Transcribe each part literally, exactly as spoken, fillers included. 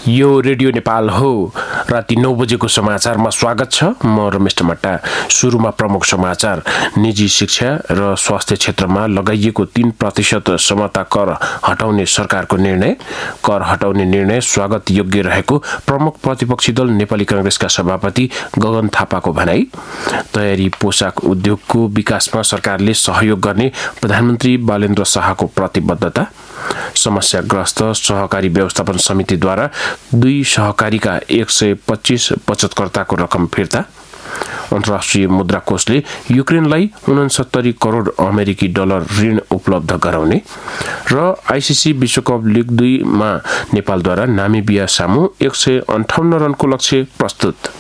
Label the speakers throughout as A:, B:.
A: यो रेडियो नेपाल हो। राति नौ बजेको समाचारमा स्वागत छ। म रमेश टमट्टा। सुरुमा प्रमुख समाचार। निजी शिक्षा र स्वास्थ्य क्षेत्रमा लगाइएको तीन प्रतिशत समता कर हटाउने सरकारको निर्णय। कर हटाउने निर्णय स्वागत योग्य रहेको प्रमुख प्रतिपक्षी दल नेपाली कांग्रेसका सभापति गगन थापाको भनाई। तयारी पोशाक उद्योगको विकासमा सरकारले सहयोग गर्ने प्रधानमन्त्री बालेन्द्र शाहको प्रतिबद्धता। समस्याग्रस्त सहकारी व्यवस्थापन समितिद्वारा दुई सहकारीका एक सय पच्चीस बचतकर्ताको रकम फिर्ता। अन्तर्राष्ट्रिय मुद्रा कोषले युक्रेनलाई उनसत्तरी करोड अमेरिकी डलर ऋण उपलब्ध गराउने र आइसिसी विश्वकप लिग दुईमा नेपालद्वारा नामिबिया सामु एक सय अन्ठाउन्न रनको लक्ष्य प्रस्तुत।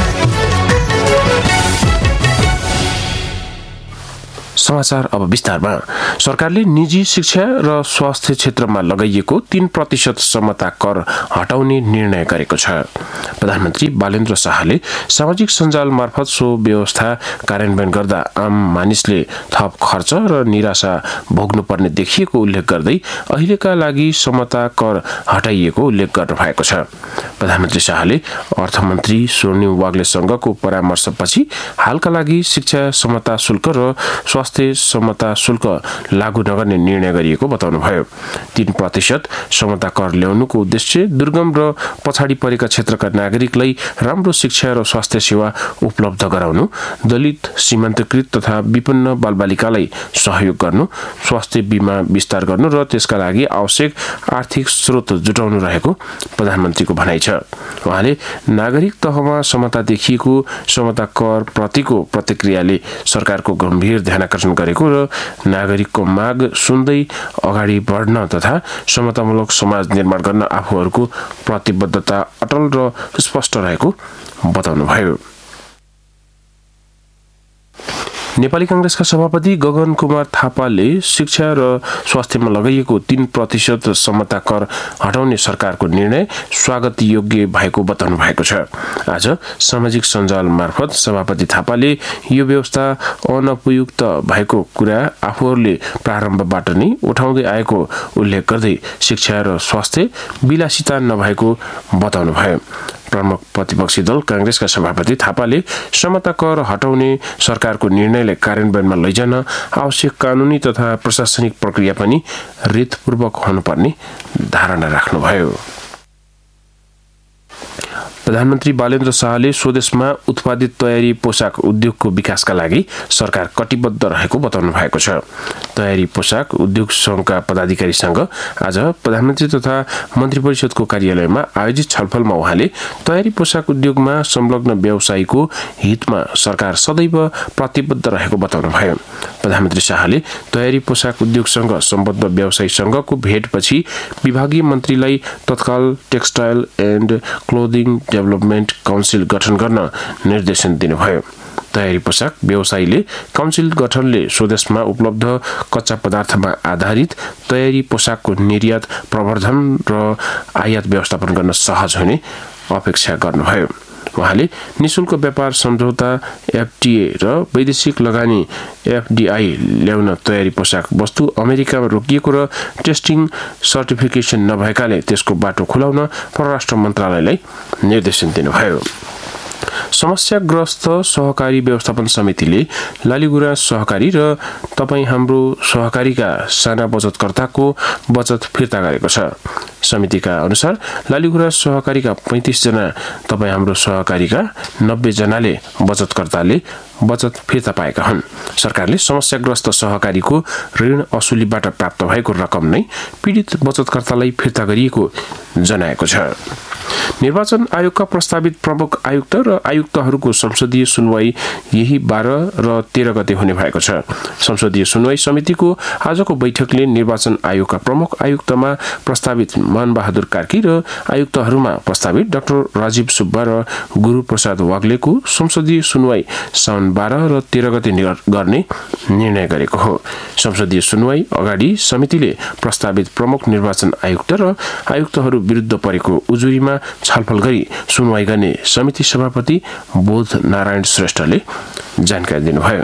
A: समाचार अब विस्तारमा। सरकारले निजी शिक्षा र स्वास्थ्य क्षेत्रमा लगाइएको तीन प्रतिशत समता कर हटाउने निर्णय गरेको छ। प्रधानमन्त्री बालेन्द्र शाहले सामाजिक सञ्जाल मार्फत सो व्यवस्था कार्यान्वयन गर्दा आम मानिसले थप खर्च र निराशा भोग्नुपर्ने देखिएको उल्लेख गर्दै अहिलेका लागि समता कर हटाइएको उल्लेख गर्नु भएको छ। प्रधानमन्त्री शाहले अर्थमन्त्री स्वर्णिम वाग्लेसँगको परामर्शपछि हालका लागि शिक्षा समता शुल्क र स्वास्थ्य समता शुल्क लागू नगर्ने निर्णय गरिएको बताउनुभयो। तीन प्रतिशत समता कर ल्याउनुको उद्देश्य दुर्गम र पछाडि परेका क्षेत्रका नागरिकलाई राम्रो शिक्षा र स्वास्थ्य सेवा उपलब्ध गराउनु, दलित, सीमान्तकृत तथा विपन्न बालबालिकालाई सहयोग गर्नु, स्वास्थ्य बीमा विस्तार गर्नु र त्यसका लागि आवश्यक आर्थिक स्रोत जुटाउनु रहेको प्रधानमन्त्रीको भनाइ छ। उहाँले नागरिक तहमा समता देखिएको समता कर प्रतिको प्रतिक्रियाले सरकारको गम्भीर ध्यानकर्षण गरेको र नागरिकको माग सुन्दै अगाडि बढ्न तथा समतामूलक समाज निर्माण गर्न आफूहरूको प्रतिबद्धता अटल र स्पष्ट रहेको बताउनुभयो। नेपाली कांग्रेसका सभापति गगन कुमार थापाले शिक्षा र स्वास्थ्यमा लगाइएको तीन प्रतिशत समता कर हटाउने सरकारको निर्णय स्वागत योग्य भएको बताउनु भएको छ। आज सामाजिक सञ्जाल मार्फत सभापति थापाले यो व्यवस्था अनुपयुक्त भएको कुरा आफूहरूले प्रारम्भबाट नै उठाउँदै आएको उल्लेख गर्दै शिक्षा र स्वास्थ्य विलासिता नभएको बताउनुभयो। प्रमुख प्रतिपक्षी दल कांग्रेसका सभापति थापाले समता कर हटाउने सरकारको निर्णयलाई कार्यान्वयनमा लैजान आवश्यक कानूनी तथा प्रशासनिक प्रक्रिया पनि रीतपूर्वक हुनुपर्ने धारणा राख्नुभयो। प्रधानमन्त्री बालेन्द्र शाहले स्वदेशमा उत्पादित तयारी पोशाक उद्योगको विकासका लागि सरकार कटिबद्ध रहेको बताउनु भएको छ। तयारी पोशाक उद्योग संघका पदाधिकारीसँग आज प्रधानमन्त्री तथा मन्त्री परिषदको कार्यालयमा आयोजित छलफलमा उहाँले तयारी पोशाक उद्योगमा संलग्न व्यवसायीको हितमा सरकार सदैव प्रतिबद्ध रहेको बताउनुभयो। प्रधानमन्त्री शाहले तयारी पोशाक उद्योगसँग सम्बद्ध व्यवसायीसँगको भेटपछि विभागीय मन्त्रीलाई तत्काल textile and clothing development council गठन गर्न निर्देशन दिनुभयो। तयारी पोशाक व्यवसायीले काउन्सिल गठनले स्वदेशमा उपलब्ध कच्चा पदार्थमा आधारित तयारी पोशाकको निर्यात प्रवर्धन र आयात व्यवस्थापन गर्न सहज हुने अपेक्षा गर्नुभयो। उहाँले निशुल्क व्यापार सम्झौता एफटीए र वैदेशिक लगानी एफडीआई ल्याउन तयारी पोशाक वस्तु अमेरिकामा रोकिएको र टेस्टिङ सर्टिफिकेसन नभएकाले त्यसको बाटो खुलाउन परराष्ट्र मन्त्रालयलाई निर्देशन दिनुभयो। समस्याग्रस्त सहकारी व्यवस्थापन समितिले लालीगुराँस सहकारी र तपाईँ हाम्रो सहकारीका साना बचतकर्ताको बचत फिर्ता गरेको छ। समितिका अनुसार लालीगुराँस सहकारीका पैंतीस जना, तपाईँ हाम्रो सहकारीका नब्बे जनाले बचतकर्ताले बचत फिर्ता पाएका हुन्। सरकारले समस्याग्रस्त सहकारीको ऋण असुलीबाट प्राप्त भएको रकम नै पीडित बचतकर्तालाई फिर्ता गरिएको जनाएको छ। निर्वाचन आयोगका प्रस्तावित प्रमुख आयुक्त र आयुक्तहरूको संसदीय सुनवाई यही बाह्र र तेह्र गते हुने भएको छ। संसदीय सुनवाई समितिको आजको बैठकले निर्वाचन आयोगका प्रमुख आयुक्तमा प्रस्तावित मनबहादुर कार्की र आयुक्तहरूमा प्रस्तावित डाक्टर राजीव सुब्बा र गुरु प्रसाद वाग्लेको संसदीय सुनवाई साउन बाह्र र तेह्र गते गर्ने निर्णय गरेको हो। संसदीय सुनवाई अगाडि समितिले प्रस्तावित प्रमुख निर्वाचन आयुक्त र आयुक्तहरू विरुद्ध परेको उजुरीमा छलफल गरी सुनवाई गर्ने समिति सभापति बोध नारायण श्रेष्ठले जानकारी दिनुभयो।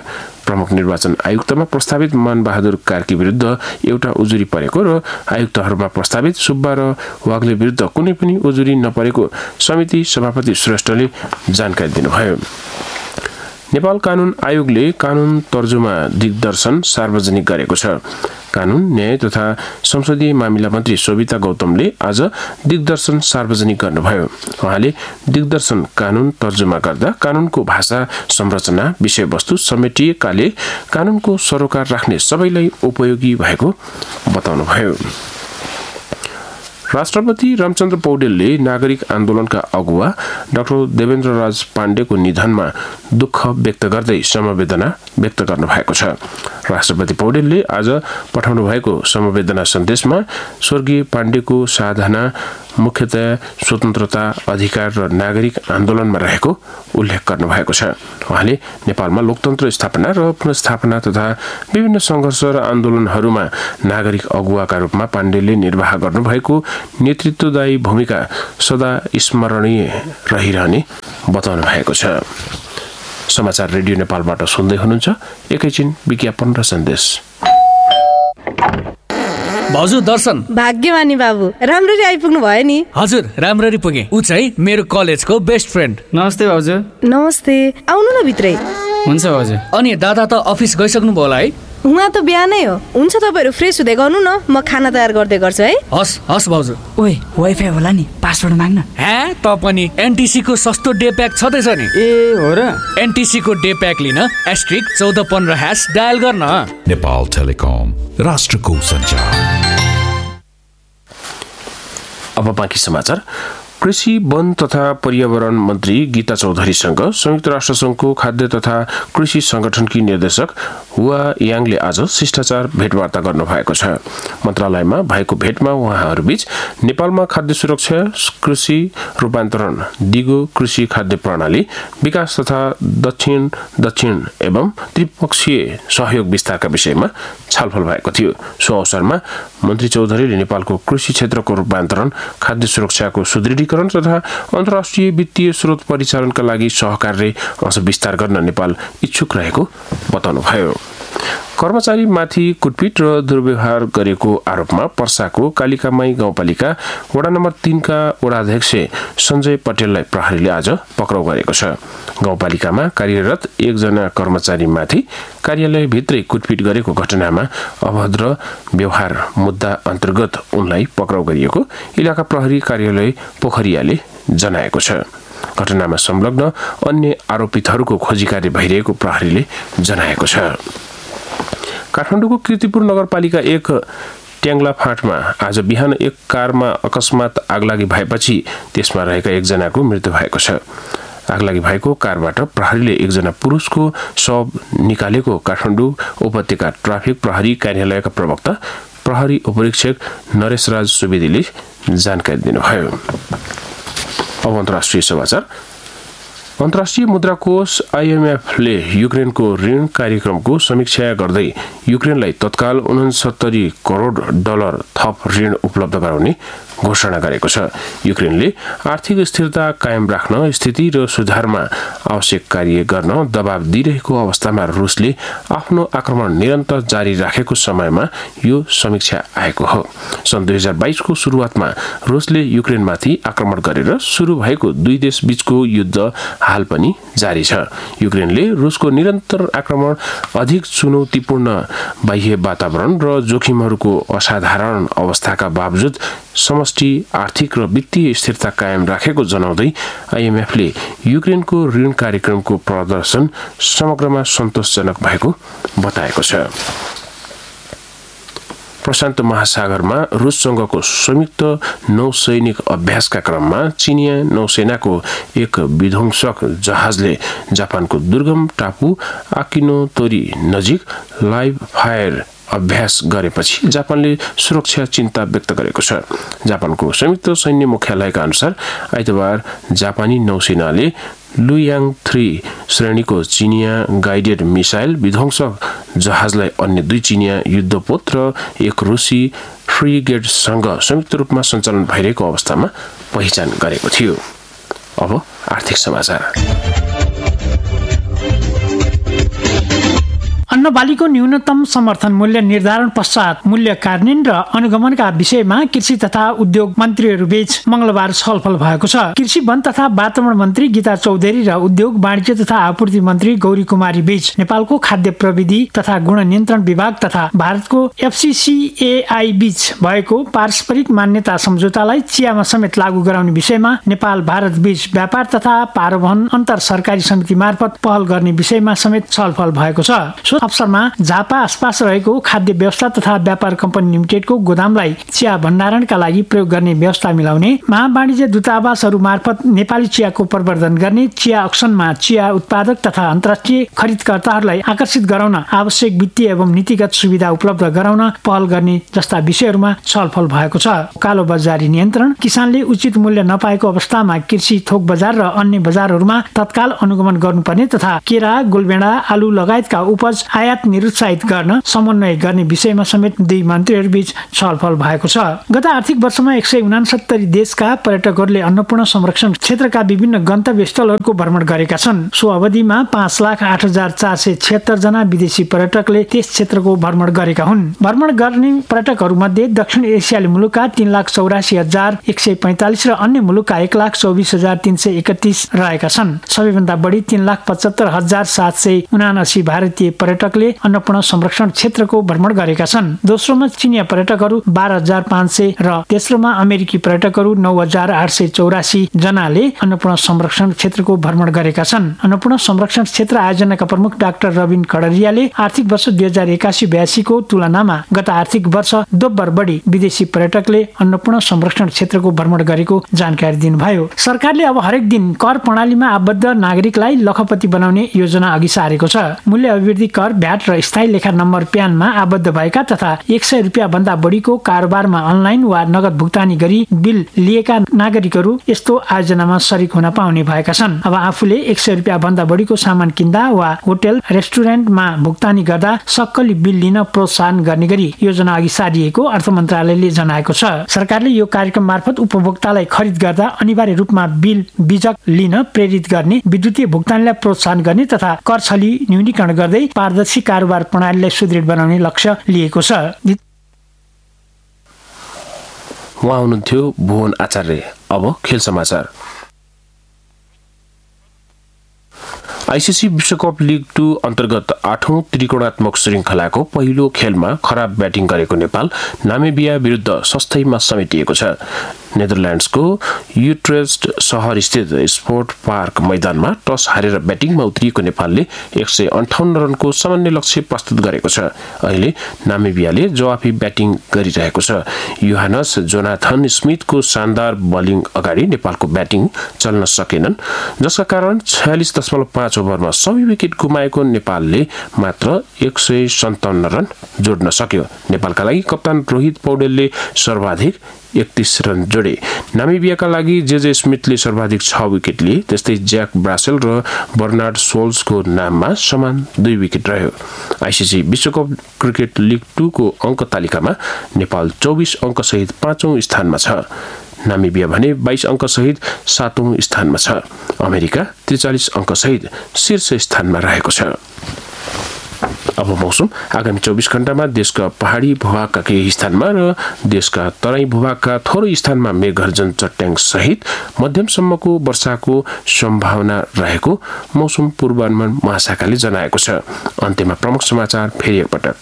A: प्रमुख निर्वाचन आयुक्तमा प्रस्तावित मनबहादुर कार्की विरुद्ध एउटा उजुरी परेको र आयुक्तहरूमा प्रस्तावित सुब्बा र वाग्ले विरुद्ध कुनै पनि उजुरी नपरेको समिति सभापति श्रेष्ठले जानकारी दिनुभयो। नेपाल कानून आयोगले कानून तर्जुमा दिग्दर्शन सार्वजनिक गरेको छ। कानून न्याय तथा संसदीय मामिला मन्त्री शोभिता गौतमले आज दिग्दर्शन सार्वजनिक गर्नुभयो। उहाँले दिग्दर्शन कानून तर्जुमा गर्दा कानूनको भाषा संरचना विषयवस्तु समेटिएकाले कानूनको सरोकार राख्ने सबैलाई उपयोगी भएको बताउनुभयो। राष्ट्रपति रामचन्द्र पौडेलले नागरिक आन्दोलनका अगुवा डाक्टर देवेन्द्र राज पाण्डेको निधनमा दुःख व्यक्त गर्दै समवेदना व्यक्त गर्नु भएको छ। राष्ट्रपति पौडेलले आज पठाउनु भएको समवेदना सन्देशमा स्वर्गीय पाण्डेको साधना मुख्यतया स्वतन्त्रता अधिकार र नागरिक आन्दोलनमा रहेको उल्लेख गर्नु भएको छ। उहाँले नेपालमा लोकतन्त्र स्थापना र पुनर्स्थापना तथा विभिन्न सङ्घर्ष र आन्दोलनहरूमा नागरिक अगुवाका रूपमा पाण्डेले निर्वाह गर्नुभएको नेतृत्वदायी भूमिका सदा स्मरणीय रहिरहने बताउनु भएको छ। समाचार रेडियो नेपालबाट सुन्दै हुनुहुन्छ। एकैछिन विज्ञापन र सन्देश।
B: भाउजू दर्शन।
C: भाग्यमानी बाबु, राम्ररी आइपुग्नु भयो नि।
B: हजुर राम्ररी पुगे। ऊ चाहिँ मेरो कलेजको बेस्ट फ्रेन्ड।
D: नमस्ते भाउजू।
C: नमस्ते, आउनु न भित्रै।
D: हुन्छ भाउजू।
B: अनि दादा त अफिस गइसक्नु भयो होला है?
C: उहाँ त बिहानै हो। हुन्छ तपाईँहरू फ्रेस हुँदै गर्नु न, म खाना तयार गर्दै गर्छु है।
B: हस् हस् भाउजू।
D: ओए वाइफाई होला नि, पासवर्ड माग्न।
B: हे त पनि एनटिसी को सस्तो डे प्याक छँदैछ नि।
D: ए हो र?
B: एनटिसी को डे प्याक लिन एस्ट्रिक चौध पन्ध्र ह्यास डायल गर्न।
E: नेपाल टेलिकम, राष्ट्रको सञ्चार।
A: अब बाँकी समाचार। कृषि वन तथा पर्यावरण मन्त्री गीता चौधरीसँग संयुक्त राष्ट्रसङ्घको खाद्य तथा कृषि संगठनकी निर्देशक हुआ याङले आज शिष्टाचार भेटवार्ता गर्नुभएको छ। मन्त्रालयमा भएको भेटमा उहाँहरूबीच नेपालमा खाद्य सुरक्षा, कृषि रूपान्तरण, दिगो कृषि खाद्य प्रणाली विकास तथा दक्षिण दक्षिण एवं त्रिपक्षीय सहयोग विस्तारका विषयमा छलफल भएको थियो। सो अवसरमा मन्त्री चौधरीले नेपालको कृषि क्षेत्रको रूपान्तरण, खाद्य सुरक्षाको सुदृढीकरण तथा अन्तर्राष्ट्रिय वित्तीय स्रोत परिचालनका लागि सहकार्य अझ विस्तार गर्न नेपाल इच्छुक रहेको बताउनुभयो। कर्मचारीमाथि कुटपिट र दुर्व्यवहार गरेको आरोपमा पर्साको कालिकामाई गाउँपालिका वडा नम्बर तीनका वडाध्यक्ष सञ्जय पटेललाई प्रहरीले आज पक्राउ गरेको छ। गाउँपालिकामा कार्यरत एकजना कर्मचारीमाथि कार्यालयभित्रै कुटपिट गरेको घटनामा अभद्र व्यवहार मुद्दा अन्तर्गत उनलाई पक्राउ गरिएको इलाका प्रहरी कार्यालय पोखरियाले जनाएको छ। घटनामा संलग्न अन्य आरोपितहरूको खोजी कार्य भइरहेको प्रहरीले जनाएको छ। काठमाडौँको कीर्तिपुर नगरपालिका एक ट्याङ्ला फाँटमा आज बिहान एक कारमा अकस्मात आगलागी भएपछि त्यसमा रहेका एकजनाको मृत्यु भएको छ। आगलागी भएको कारबाट प्रहरीले एकजना पुरुषको शव निकालेको काठमाडौँ उपत्यका ट्राफिक प्रहरी कार्यालयका प्रवक्ता प्रहरी उपरीक्षक नरेशराज सुवेदीले जानकारी दिनुभयो। अब अन्तर्राष्ट्रिय समाचार। अन्तर्राष्ट्रिय मुद्रा कोष आइएमएफले युक्रेनको ऋण कार्यक्रमको समीक्षा गर्दै युक्रेनलाई तत्काल उनसत्तरी करोड डलर थप ऋण उपलब्ध गराउने घोषणा गरेको छ। युक्रेनले आर्थिक स्थिरता कायम राख्न, स्थिति र सुधारमा आवश्यक कार्य गर्न दबाव दिइरहेको अवस्थामा रुसले आफ्नो आक्रमण निरन्तर जारी राखेको समयमा यो समीक्षा आएको हो। सन् दुई हजार बाइसको सुरुवातमा रुसले युक्रेनमाथि आक्रमण गरेर सुरु भएको दुई देश बीचको युद्ध हाल पनि जारी छ। युक्रेनले रुसको निरन्तर आक्रमण, अधिक चुनौतीपूर्ण बाह्य वातावरण र जोखिमहरूको असाधारण अवस्थाका बावजुद समष्टि आर्थिक र वित्तीय स्थिरता कायम राखेको जनाउँदै आइएमएफले युक्रेनको ऋण कार्यक्रमको प्रदर्शन समग्रमा सन्तोषजनक भएको बताएको छ। प्रशान्त महासागरमा रुससँगको संयुक्त नौसैनिक अभ्यासका क्रममा चिनिया नौसेनाको एक विध्वंसक जहाजले जापानको दुर्गम टापु आकिनोतोरी नजिक लाइभ फायर अभ्यास गरेपछि जापानले सुरक्षा चिन्ता व्यक्त गरेको छ। जापानको संयुक्त सैन्य मुख्यालयका अनुसार आइतबार जापानी नौसेनाले लुयाङ थ्री श्रेणीको चिनिया गाइडेड मिसाइल विध्वंसक जहाजलाई अन्य दुई चिनिया युद्धपोत र एक रुसी फ्रिगेटसँग संयुक्त रूपमा सञ्चालन भइरहेको अवस्थामा पहिचान गरेको थियो। अब आर्थिक समाचार।
F: अन्नबालीको न्यूनतम समर्थन मूल्य निर्धारण पश्चात मूल्य कार्यान्वयन र अनुगमनका विषयमा कृषि तथा उद्योग मन्त्रीहरू बीच मंगलबार छलफल भएको छ। कृषि वन तथा वातावरण मन्त्री गीता चौधरी र उद्योग वाणिज्य तथा आपूर्ति मन्त्री गौरी कुमारी बीच नेपालको खाद्य प्रविधि तथा गुण नियन्त्रण विभाग तथा भारतको एफसीसीएआई बीच भएको पारस्परिक मान्यता सम्झौतालाई चियामा समेत लागू गराउने विषयमा नेपाल भारत बीच व्यापार तथा पारवहन अन्तर सरकारी समिति मार्फत पहल गर्ने विषयमा समेत छलफल भएको छ। सो अवसरमा झापा आसपास रहेको खाद्य व्यवस्था तथा व्यापार कम्पनी लिमिटेडको गोदामलाई चिया भण्डारणका लागि प्रयोग गर्ने व्यवस्था मिलाउने, महावाणिज्य दूतावासहरू मार्फत नेपाली चियाको प्रवर्धन गर्ने, चिया अक्सनमा चिया उत्पादक तथा अन्तर्राष्ट्रिय खरिदकर्ताहरूलाई आकर्षित गराउन आवश्यक वित्तीय एवं नीतिगत सुविधा उपलब्ध गराउन पहल गर्ने जस्ता विषयहरूमा छलफल भएको छ। कालो बजारी नियन्त्रण, किसानले उचित मूल्य नपाएको अवस्थामा कृषि थोक बजार र अन्य बजारहरूमा तत्काल अनुगमन गर्नुपर्ने तथा केरा, गोलबेडा, आलु लगायतका उपज आयात निरुत्साहित गर्न समन्वय गर्ने विषयमा समेत दुई मन्त्रीहरू बीच छलफल भएको छ। गत आर्थिक वर्षमा एक सय उनासत्तरी देशका पर्यटकहरूले अन्नपूर्ण संरक्षण क्षेत्रका विभिन्न गन्तव्य स्थलहरूको भ्रमण गरेका छन्। सो अवधिमा पाँच लाख आठ हजार चार सय छिहत्तर जना विदेशी पर्यटकले त्यस क्षेत्रको भ्रमण गरेका हुन्। भ्रमण गर्ने पर्यटकहरू मध्ये दक्षिण एसियाली मुलुकका तीन लाख चौरासी हजार एक सय पैंतालिस र अन्य मुलुकका एक लाख चौबिस हजार तीन सय एकतिस रहेका छन्। सबैभन्दा बढी तीन लाख पचहत्तर हजार सात सय उनासी भारतीय पर्यटकले अन्नपूर्ण संरक्षण क्षेत्रको भ्रमण गरेका छन्। दोस्रोमा चिनिया पर्यटकहरू बाह्र हजार पाँच सय र तेस्रोमा अमेरिकी पर्यटकहरू नौ हजार आठ सय चौरासी जनाले अन्नपूर्ण संरक्षण क्षेत्रको भ्रमण गरेका छन्। अन्नपूर्ण संरक्षण क्षेत्र आयोजनाका प्रमुख डाक्टर रविन खडरियाले आर्थिक वर्ष दुई हजार एकासी बयासी को तुलनामा गत आर्थिक वर्ष दोब्बर बढी विदेशी पर्यटकले अन्नपूर्ण संरक्षण क्षेत्रको भ्रमण गरेको जानकारी दिनुभयो। सरकारले अब हरेक दिन कर प्रणालीमा आबद्ध नागरिकलाई लखपति बनाउने योजना अघि सारेको छ। मूल्य अभिवृद्धि कर, भ्याट र स्थायी लेखा नम्बर प्यानमा आबद्ध भएका तथा एक सय रुपियाँ भन्दा बढीको कारोबारमा अनलाइन वा नगद भुक्तानी गरी बिल लिएका नागरिकहरू यस्तो आयोजनामा सरिक हुन पाउने भएका छन्। अब आफूले एक सय रुपियाँ भन्दा बढीको सामान किन्दा वा होटल रेस्टुरेन्टमा भुक्तानी गर्दा सक्कली बिल लिन प्रोत्साहन गर्ने गरी योजना अघि सारिएको अर्थ मन्त्रालयले जनाएको छ। सरकारले यो कार्यक्रम मार्फत उपभोक्तालाई खरिद गर्दा अनिवार्य रूपमा बिल बीजक लिन प्रेरित गर्ने, विद्युतीय भुक्तानीलाई प्रोत्साहन गर्ने तथा कर छली न्यूनीकरण गर्दै पारदर्शी कारोबार प्रणालीलाई सुदृढ बनाउने लक्ष्य लिएको छ।
A: उहाँ हुनुहुन्थ्यो भुवन आचार्य। अब खेल समाचार। आइसिसी विश्वकप लिग टू अन्तर्गत आठौं त्रिकोणात्मक श्रृङ्खलाको पहिलो खेलमा खराब ब्याटिङ गरेको नेपाल नामिबिया विरुद्ध सस्तैमा समेटिएको छ। नेदरल्यान्ड्सको युट्रेस्ट शहर स्थित स्पोर्ट पार्क मैदानमा टस हारेर ब्याटिङमा उत्रिएको नेपालले एक सय अन्ठाउन्न रनको सामान्य लक्ष्य प्रस्तुत गरेको छ। अहिले नामिबियाले जवाफी ब्याटिङ गरिरहेको छ। योहानस जोनाथन स्मिथको शानदार बलिङ अगाडि नेपालको ब्याटिङ चल्न सकेनन्, जसका कारण छयालिस दशमलव पाँच ओभरमा सबै विकेट गुमाएको नेपालले मात्र एक सय सन्ताउन्न रन जोड्न सक्यो। नेपालका लागि कप्तान रोहित पौडेलले सर्वाधिक एकतीस रन जोडे। नामिबियाका लागि जे जे स्मिथले सर्वाधिक छ विकेट लिए, त्यस्तै ज्याक ब्रासेल र बर्नार्ड सोल्सको नाममा समान दुई विकेट रह्यो। आइसिसी विश्वकप क्रिकेट लिग टू को अङ्क तालिकामा नेपाल चौबिस अङ्क सहित पाँचौं स्थानमा छ। नामिबिया भने बाइस अङ्क सहित सातौं स्थानमा छ। अमेरिका त्रिचालिस अङ्क सहित शीर्ष स्थानमा रहेको छ। अब मौसम। आगामी चौबिस घण्टामा देशका पहाडी भूभागका केही स्थानमा र देशका तराई भूभागका थोरै स्थानमा मेघगर्जन चट्याङ सहित मध्यमसम्मको वर्षाको सम्भावना रहेको मौसम पूर्वानुमान महाशाखाले जनाएको छ। अन्त्यमा प्रमुख समाचार फेरि एकपटक।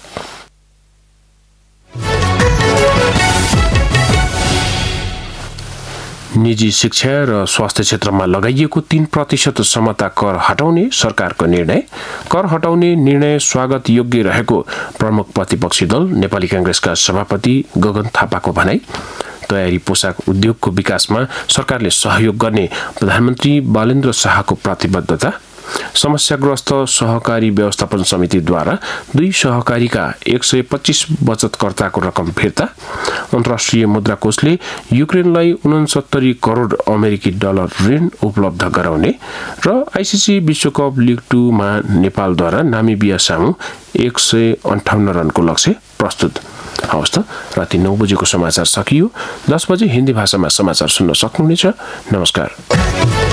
A: निजी शिक्षा र स्वास्थ्य क्षेत्रमा लगाइएको तीन प्रतिशत समता कर हटाउने सरकारको निर्णय। कर हटाउने निर्णय स्वागत योग्य रहेको प्रमुख प्रतिपक्षी दल नेपाली कांग्रेसका सभापति गगन थापाको भनाई। तयारी पोसाक उद्योगको विकासमा सरकारले सहयोग गर्ने प्रधानमन्त्री बालेन्द्र शाहको प्रतिबद्धता। समस्याग्रस्त सहकारी व्यवस्थापन समितिद्वारा दुई सहकारीका एक सय पच्चीस बचतकर्ताको रकम फिर्ता। अन्तर्राष्ट्रिय मुद्रा कोषले युक्रेनलाई उनसत्तरी करोड अमेरिकी डलर ऋण उपलब्ध गराउने र आइसिसी विश्वकप लिग टूमा नेपालद्वारा नामिबिया सामु एक सय अन्ठाउन्न रनको लक्ष्य प्रस्तुत। हवस् त, राति नौ बजेको समाचार सकियो। दस बजे हिन्दी भाषामा समाचार सुन्न सक्नुहुनेछ। नमस्कार।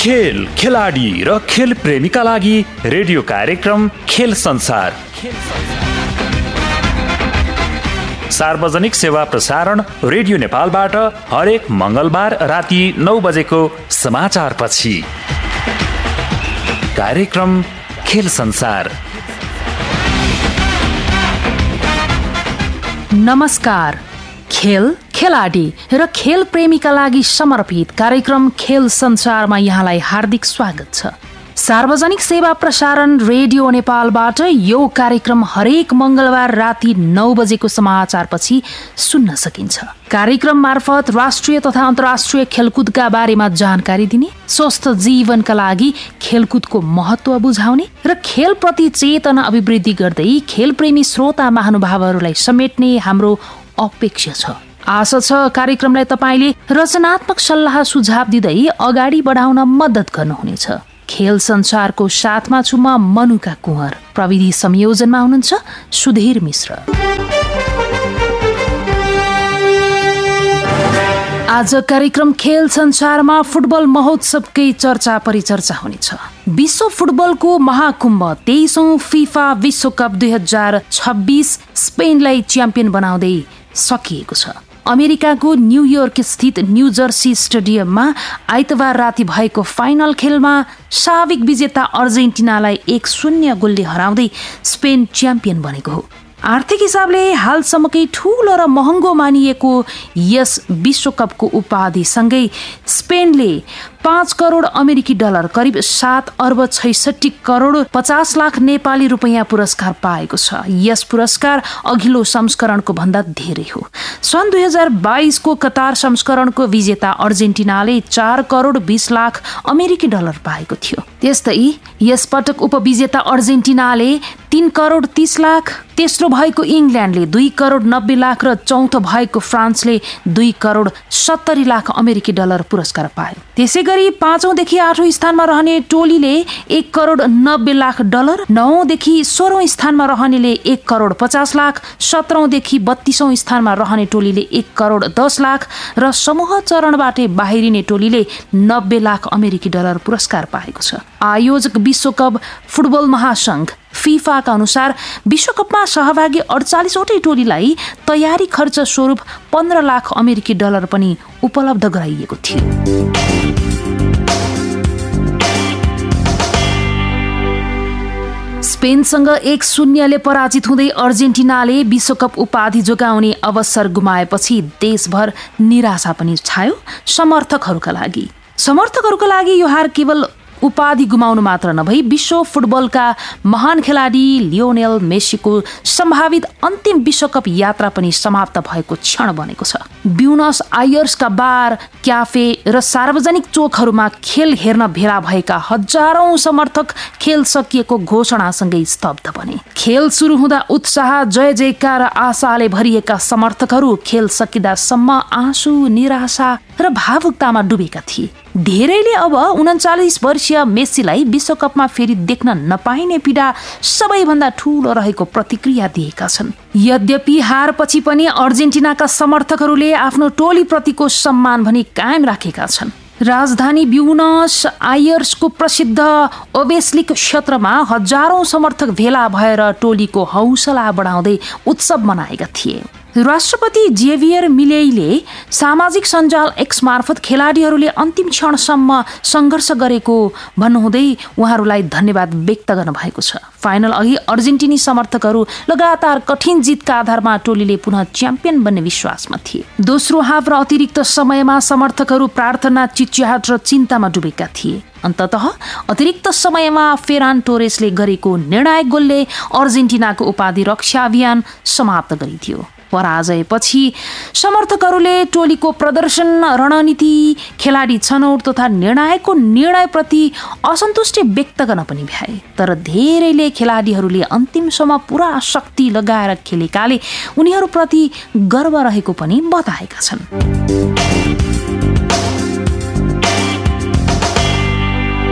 G: खेल खेलाडी र खेल प्रेमीका लागि रेडियो कार्यक्रम खेल संसार। सार्वजनिक सेवा प्रसारण रेडियो नेपालबाट हरेक मंगलबार राति नौ बजेको समाचार पछि कार्यक्रम खेल संसार।
H: नमस्कार। खेल खेलाडी र खेल प्रेमीका लागि समर्पित कार्यक्रम खेल संसारमा यहाँलाई हार्दिक स्वागत छ। सार्वजनिक सेवा प्रसारण रेडियो नेपालबाट यो कार्यक्रम हरेक मंगलबार राति नौ बजेको समाचारपछि सुन्न सकिन्छ। कार्यक्रम मार्फत राष्ट्रिय तथा अन्तर्राष्ट्रिय खेलकुदका बारेमा जानकारी दिने, स्वस्थ जीवनका लागि खेलकुदको महत्व बुझाउने र खेलप्रति चेतना अभिवृद्धि गर्दै खेलप्रेमी श्रोता महानुभावहरूलाई समेट्ने हाम्रो अपेक्षा छ। आशा छ कार्यक्रमलाई तपाईले रचनात्मक सल्लाह सुझाव दिँदै अगाडि बढाउन मद्दत गर्नुहुनेछ। खेल संसारको साथमा छु म मनुका कुँवर। प्रविधि संयोजनमा हुनुहुन्छ सुधीर मिश्र। आज कार्यक्रम खेल संसारमा फुटबल महोत्सवकै चर्चा परिचर्चा हुनेछ। विश्व फुटबलको महाकुम्भ तेइसौं फिफा विश्वकप दुई हजार छब्बीस स्पेनलाई च्याम्पियन बनाउँदै सकिएको छ। अमेरिकाको न्युयोर्क स्थित न्यू जर्सी स्टेडियममा आइतबार राति भएको फाइनल खेलमा साविक विजेता अर्जेन्टिनालाई एक शून्य गोलले हराउँदै स्पेन च्याम्पियन बनेको हो। आर्थिक हिसाबले हालसम्मकै ठूलो र महँगो मानिएको यस विश्वकपको उपाधिसँगै स्पेनले पाँच करोड अमेरिकी डलर करिब सात अर्ब छैसठी करोड पचास लाख नेपाली रुपियाँ पुरस्कार पाएको छ। यस पुरस्कार अघिल्लो संस्करणको भन्दा धेरै हो। सन् दुई हजार बाइसको कतार संस्करणको विजेता अर्जेन्टिनाले चार करोड बीस लाख अमेरिकी डलर पाएको थियो। त्यस्तै यस पटक उपविजेता अर्जेन्टिनाले तीन करोड तीस लाख, तेस्रो भएको इङ्ल्यान्डले दुई करोड नब्बे लाख र चौथो भएको फ्रान्सले दुई करोड सत्तरी लाख अमेरिकी डलर पुरस्कार पायो। त्यसै गरी पाँचौंदेखि आठौं स्थानमा रहने टोलीले एक करोड नब्बे लाख डलर, नौदेखि सोह्रौं स्थानमा रहनेले एक करोड पचास लाख, सत्रौंदेखि बत्तीसौं स्थानमा रहने टोलीले एक करोड दस लाख र समूह चरणबाटै बाहिरिने टोलीले नब्बे लाख अमेरिकी डलर पुरस्कार पाएको छ। आयोजक विश्वकप फुटबल महासंघ फिफाका अनुसार विश्वकपमा सहभागी अडचालिसवटै टोलीलाई तयारी खर्च स्वरूप पन्ध्र लाख अमेरिकी डलर पनि उपलब्ध गराइएको थियो। स्पेनसँग एक शून्यले पराजित हुँदै अर्जेन्टिनाले विश्वकप उपाधि जोगाउने अवसर गुमाएपछि देशभर निराशा पनि छायो समर्थकहरूका लागि। समर्थकहरूका लागि यो हार केवल उपाधि गुमाउनु मात्र नभई विश्व फुटबलका महान खेलाडी लियोनेल मेसीको सम्भावित अन्तिम विश्वकप यात्रा पनि समाप्त भएको क्षण बनेको छ। ब्युनस आयर्सका बार, क्याफे र सार्वजनिक चोकहरूमा खेल हेर्न भेला भएका हजारौं समर्थक खेल सकिएको घोषणासँगै स्तब्ध बने। खेल सुरु हुँदा उत्साह, जय जयकार र आशाले भरिएका समर्थकहरू खेल सकिँदासम्म आँसु, निराशा र भावुकतामा डुबेका थिए। धेरैले अब उन्चालिस वर्षीय मेसीलाई विश्वकपमा फेरि देख्न नपाइने पीडा सबैभन्दा ठूलो रहेको प्रतिक्रिया दिएका छन्। यद्यपि हारपछि पनि अर्जेन्टिनाका समर्थकहरूले आफ्नो टोलीप्रतिको सम्मान भने कायम राखेका छन्। राजधानी ब्युनस आयर्सको प्रसिद्ध ओबेलिस्क क्षेत्रमा हजारौं समर्थक भेला भएर टोलीको हौसला बढाउँदै उत्सव मनाएका थिए। राष्ट्रपति जेभियर मिलेईले सामाजिक सञ्जाल एक्स मार्फत खेलाडीहरूले अन्तिम क्षणसम्म सङ्घर्ष गरेको भन्नुहुँदै उहाँहरूलाई धन्यवाद व्यक्त गर्नुभएको छ। फाइनल अघि अर्जेन्टिनी समर्थकहरू लगातार कठिन जितका आधारमा टोलीले पुनः च्याम्पियन बन्ने विश्वासमा थिए। दोस्रो हाफ र अतिरिक्त समयमा समर्थकहरू प्रार्थना, चिच्याहाट र चिन्तामा डुबेका थिए। अन्ततः अतिरिक्त समयमा फेरान टोरेसले गरेको निर्णायक गोलले अर्जेन्टिनाको उपाधि रक्षा अभियान समाप्त गरिदियो। पराजयपछि समर्थकहरूले टोलीको प्रदर्शन, रणनीति, खेलाडी छनौट तथा निर्णायकको निर्णयप्रति असन्तुष्टि व्यक्त गर्न पनि भ्याए। तर धेरैले खेलाडीहरूले अन्तिमसम्म पुरा शक्ति लगाएर खेलेकाले उनीहरूप्रति गर्व रहेको पनि बताएका छन्।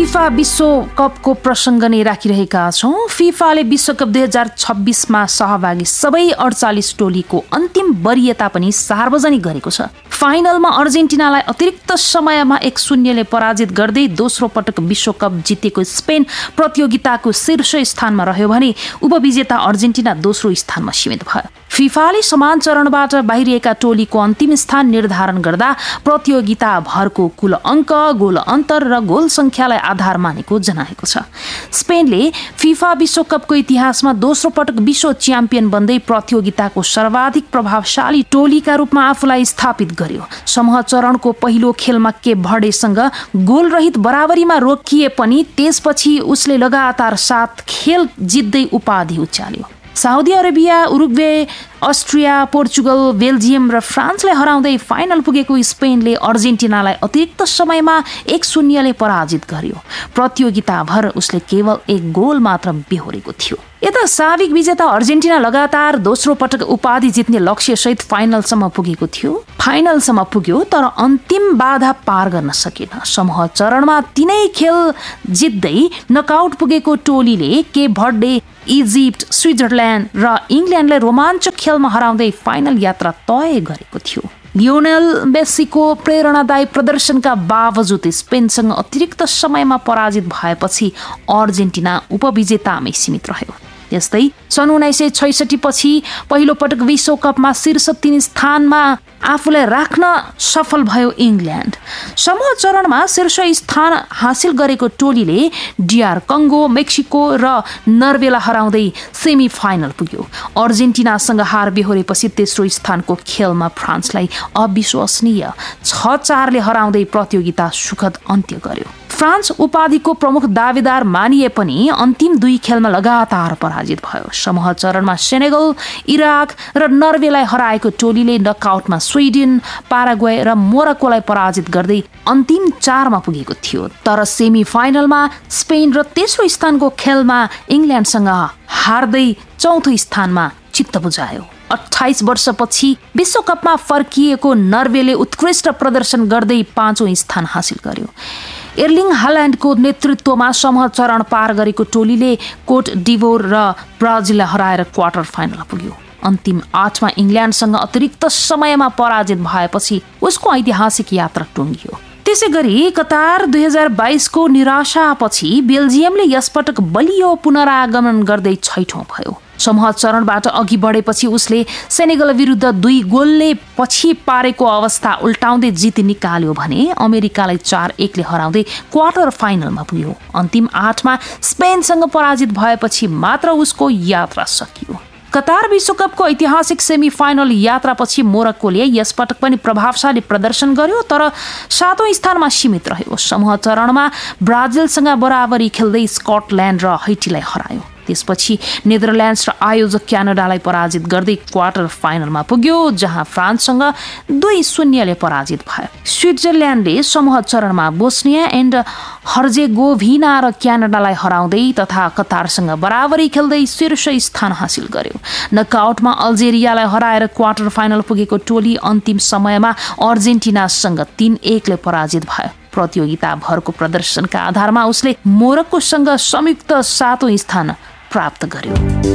H: फिफा विश्वकपको प्रसङ्ग नै राखिरहेका छौँ। फिफाले विश्वकप दुई हजार छब्बिसमा सहभागी सबै अडचालिस टोलीको अन्तिम वरियता पनि सार्वजनिक गरेको छ। फाइनलमा अर्जेन्टिनालाई अतिरिक्त समयमा एक शून्यले पराजित गर्दै दोस्रो पटक विश्वकप जितेको स्पेन प्रतियोगिताको शीर्ष स्थानमा रह्यो भने उपविजेता अर्जेन्टिना दोस्रो स्थानमा सीमित भयो। फिफाले समान चरणबाट बाहिरिएका टोलीको अन्तिम स्थान निर्धारण गर्दा प्रतियोगिता भरको कुल अङ्क, गोल अन्तर र गोल सङ्ख्यालाई आधार मानेको जनाएको छ। स्पेनले फिफा विश्वकपको इतिहासमा दोस्रो पटक विश्व च्याम्पियन बन्दै प्रतियोगिताको सर्वाधिक प्रभावशाली टोलीका रूपमा आफूलाई स्थापित गर्यो। समूह चरणको पहिलो खेलमा केप भर्डेसँग गोल रहित बराबरीमा रोकिए पनि त्यसपछि उसले लगातार सात खेल जित्दै उपाधि उचाल्यो। Saudi Arabia, Uruguay, Austria, Portugal, Belgium र फ्रान्सलाई हराउँदै फाइनल पुगेको स्पेनले अर्जेन्टिनालाई अतिरिक्त समयमा एक शून्यले पराजित गर्यो। प्रतियोगिताभर उसले केवल एक गोल मात्र बेहोरेको थियो। यता साबिक विजेता अर्जेन्टिना लगातार दोस्रो पटक उपाधि जित्ने लक्ष्यसहित फाइनलसम्म पुगेको थियो। फाइनलसम्म पुग्यो तर अन्तिम बाधा पार गर्न सकेन। समूह चरणमा तीनै खेल जित्दै नकआउट पुगेको टोलीले केप भर्डे, इजिप्ट, स्विजरल्यान्ड र इङ्ल्यान्डलाई रोमाञ्चक खेलमा हराउँदै फाइनल यात्रा तय गरेको थियो। लियोनेल मेसीको प्रेरणादायी प्रदर्शनका बावजुद स्पेनसँग अतिरिक्त समयमा पराजित भएपछि अर्जेन्टिना उपविजेतामै सीमित रह्यो। यस्तै सन् उन्नाइस सय छैसठी पछि पहिलो पटक विश्वकपमा शीर्ष तीन स्थानमा आफूलाई राख्न सफल भयो इङ्ल्यान्ड। समूह चरणमा शीर्ष स्थान हासिल गरेको टोलीले डिआर कङ्गो, मेक्सिको र नर्वेलाई हराउँदै सेमी फाइनल पुग्यो। अर्जेन्टिनासँग हार बेहोरेपछि तेस्रो स्थानको खेलमा फ्रान्सलाई अविश्वसनीय छ चारले हराउँदै प्रतियोगिता सुखद अन्त्य गर्यो। फ्रान्स उपाधिको प्रमुख दावेदार मानिए पनि अन्तिम दुई खेलमा लगातार पराजित भयो। समूह चरणमा सेनेगल, इराक र नर्वेलाई हराएको टोलीले नकआउटमा स्विडेन, पाराग्वे र मोरक्कोलाई पराजित गर्दै अन्तिम चारमा पुगेको थियो। तर सेमी फाइनलमा स्पेन र तेस्रो स्थानको खेलमा इङ्ल्यान्डसँग हार्दै चौथो स्थानमा चित्त बुझायो। अट्ठाइस वर्षपछि विश्वकपमा फर्किएको नर्वेले उत्कृष्ट प्रदर्शन गर्दै पाँचौं स्थान हासिल गर्यो। एर्लिङ हाल्यान्डको नेतृत्वमा समूह चरण पार गरेको टोलीले कोट डिभोर र ब्राजिललाई हराएर क्वार्टर फाइनल पुग्यो। अन्तिम आठमा इङ्ल्यान्डसँग अतिरिक्त समयमा पराजित भएपछि उसको ऐतिहासिक यात्रा टुङ्गियो। त्यसै गरी कतार दुई हजार बाइसको निराशापछि बेल्जियमले यसपटक बलियो पुनरागमन गर्दै छैठौं भयो। समूह चरणबाट अघि बढेपछि उसले सेनेगल विरुद्ध दुई गोलले पछि पारेको अवस्था उल्टाउँदै जित निकाल्यो भने अमेरिकालाई चार एकले हराउँदै क्वार्टर फाइनलमा पुग्यो। अन्तिम आठमा स्पेनसँग पराजित भएपछि मात्र उसको यात्रा सकियो। कतार विश्वकपको ऐतिहासिक सेमी फाइनल यात्रापछि मोरक्कोले यसपटक पनि प्रभावशाली प्रदर्शन गर्यो तर सातौं स्थानमा सीमित रह्यो। समूह चरणमा ब्राजिलसँग बराबरी खेल्दै स्कटल्यान्ड र हैटीलाई हरायो। त्यसपछि नेदरल्यान्ड्स र आयोजक क्यानाडालाई पराजित गर्दै क्वार्टर फाइनलमा पुग्यो जहाँ फ्रान्ससँग दुई शून्यले पराजित भयो। स्विट्जरल्यान्डले समूह चरणमा बोस्निया एन्ड हर्जेगोभिना र क्यानाडालाई हराउँदै तथा कतारसँग बराबरी खेल्दै शीर्ष स्थान हासिल गर्यो। नकआउटमा अल्जेरियालाई हराएर क्वार्टर फाइनल पुगेको टोली अन्तिम समयमा अर्जेन्टिनासँग तीन एकले पराजित भयो। प्रतियोगिता भरको प्रदर्शनका आधारमा उसले मोरक्कोसँग संयुक्त सातौं स्थान प्राप्त गर्यो।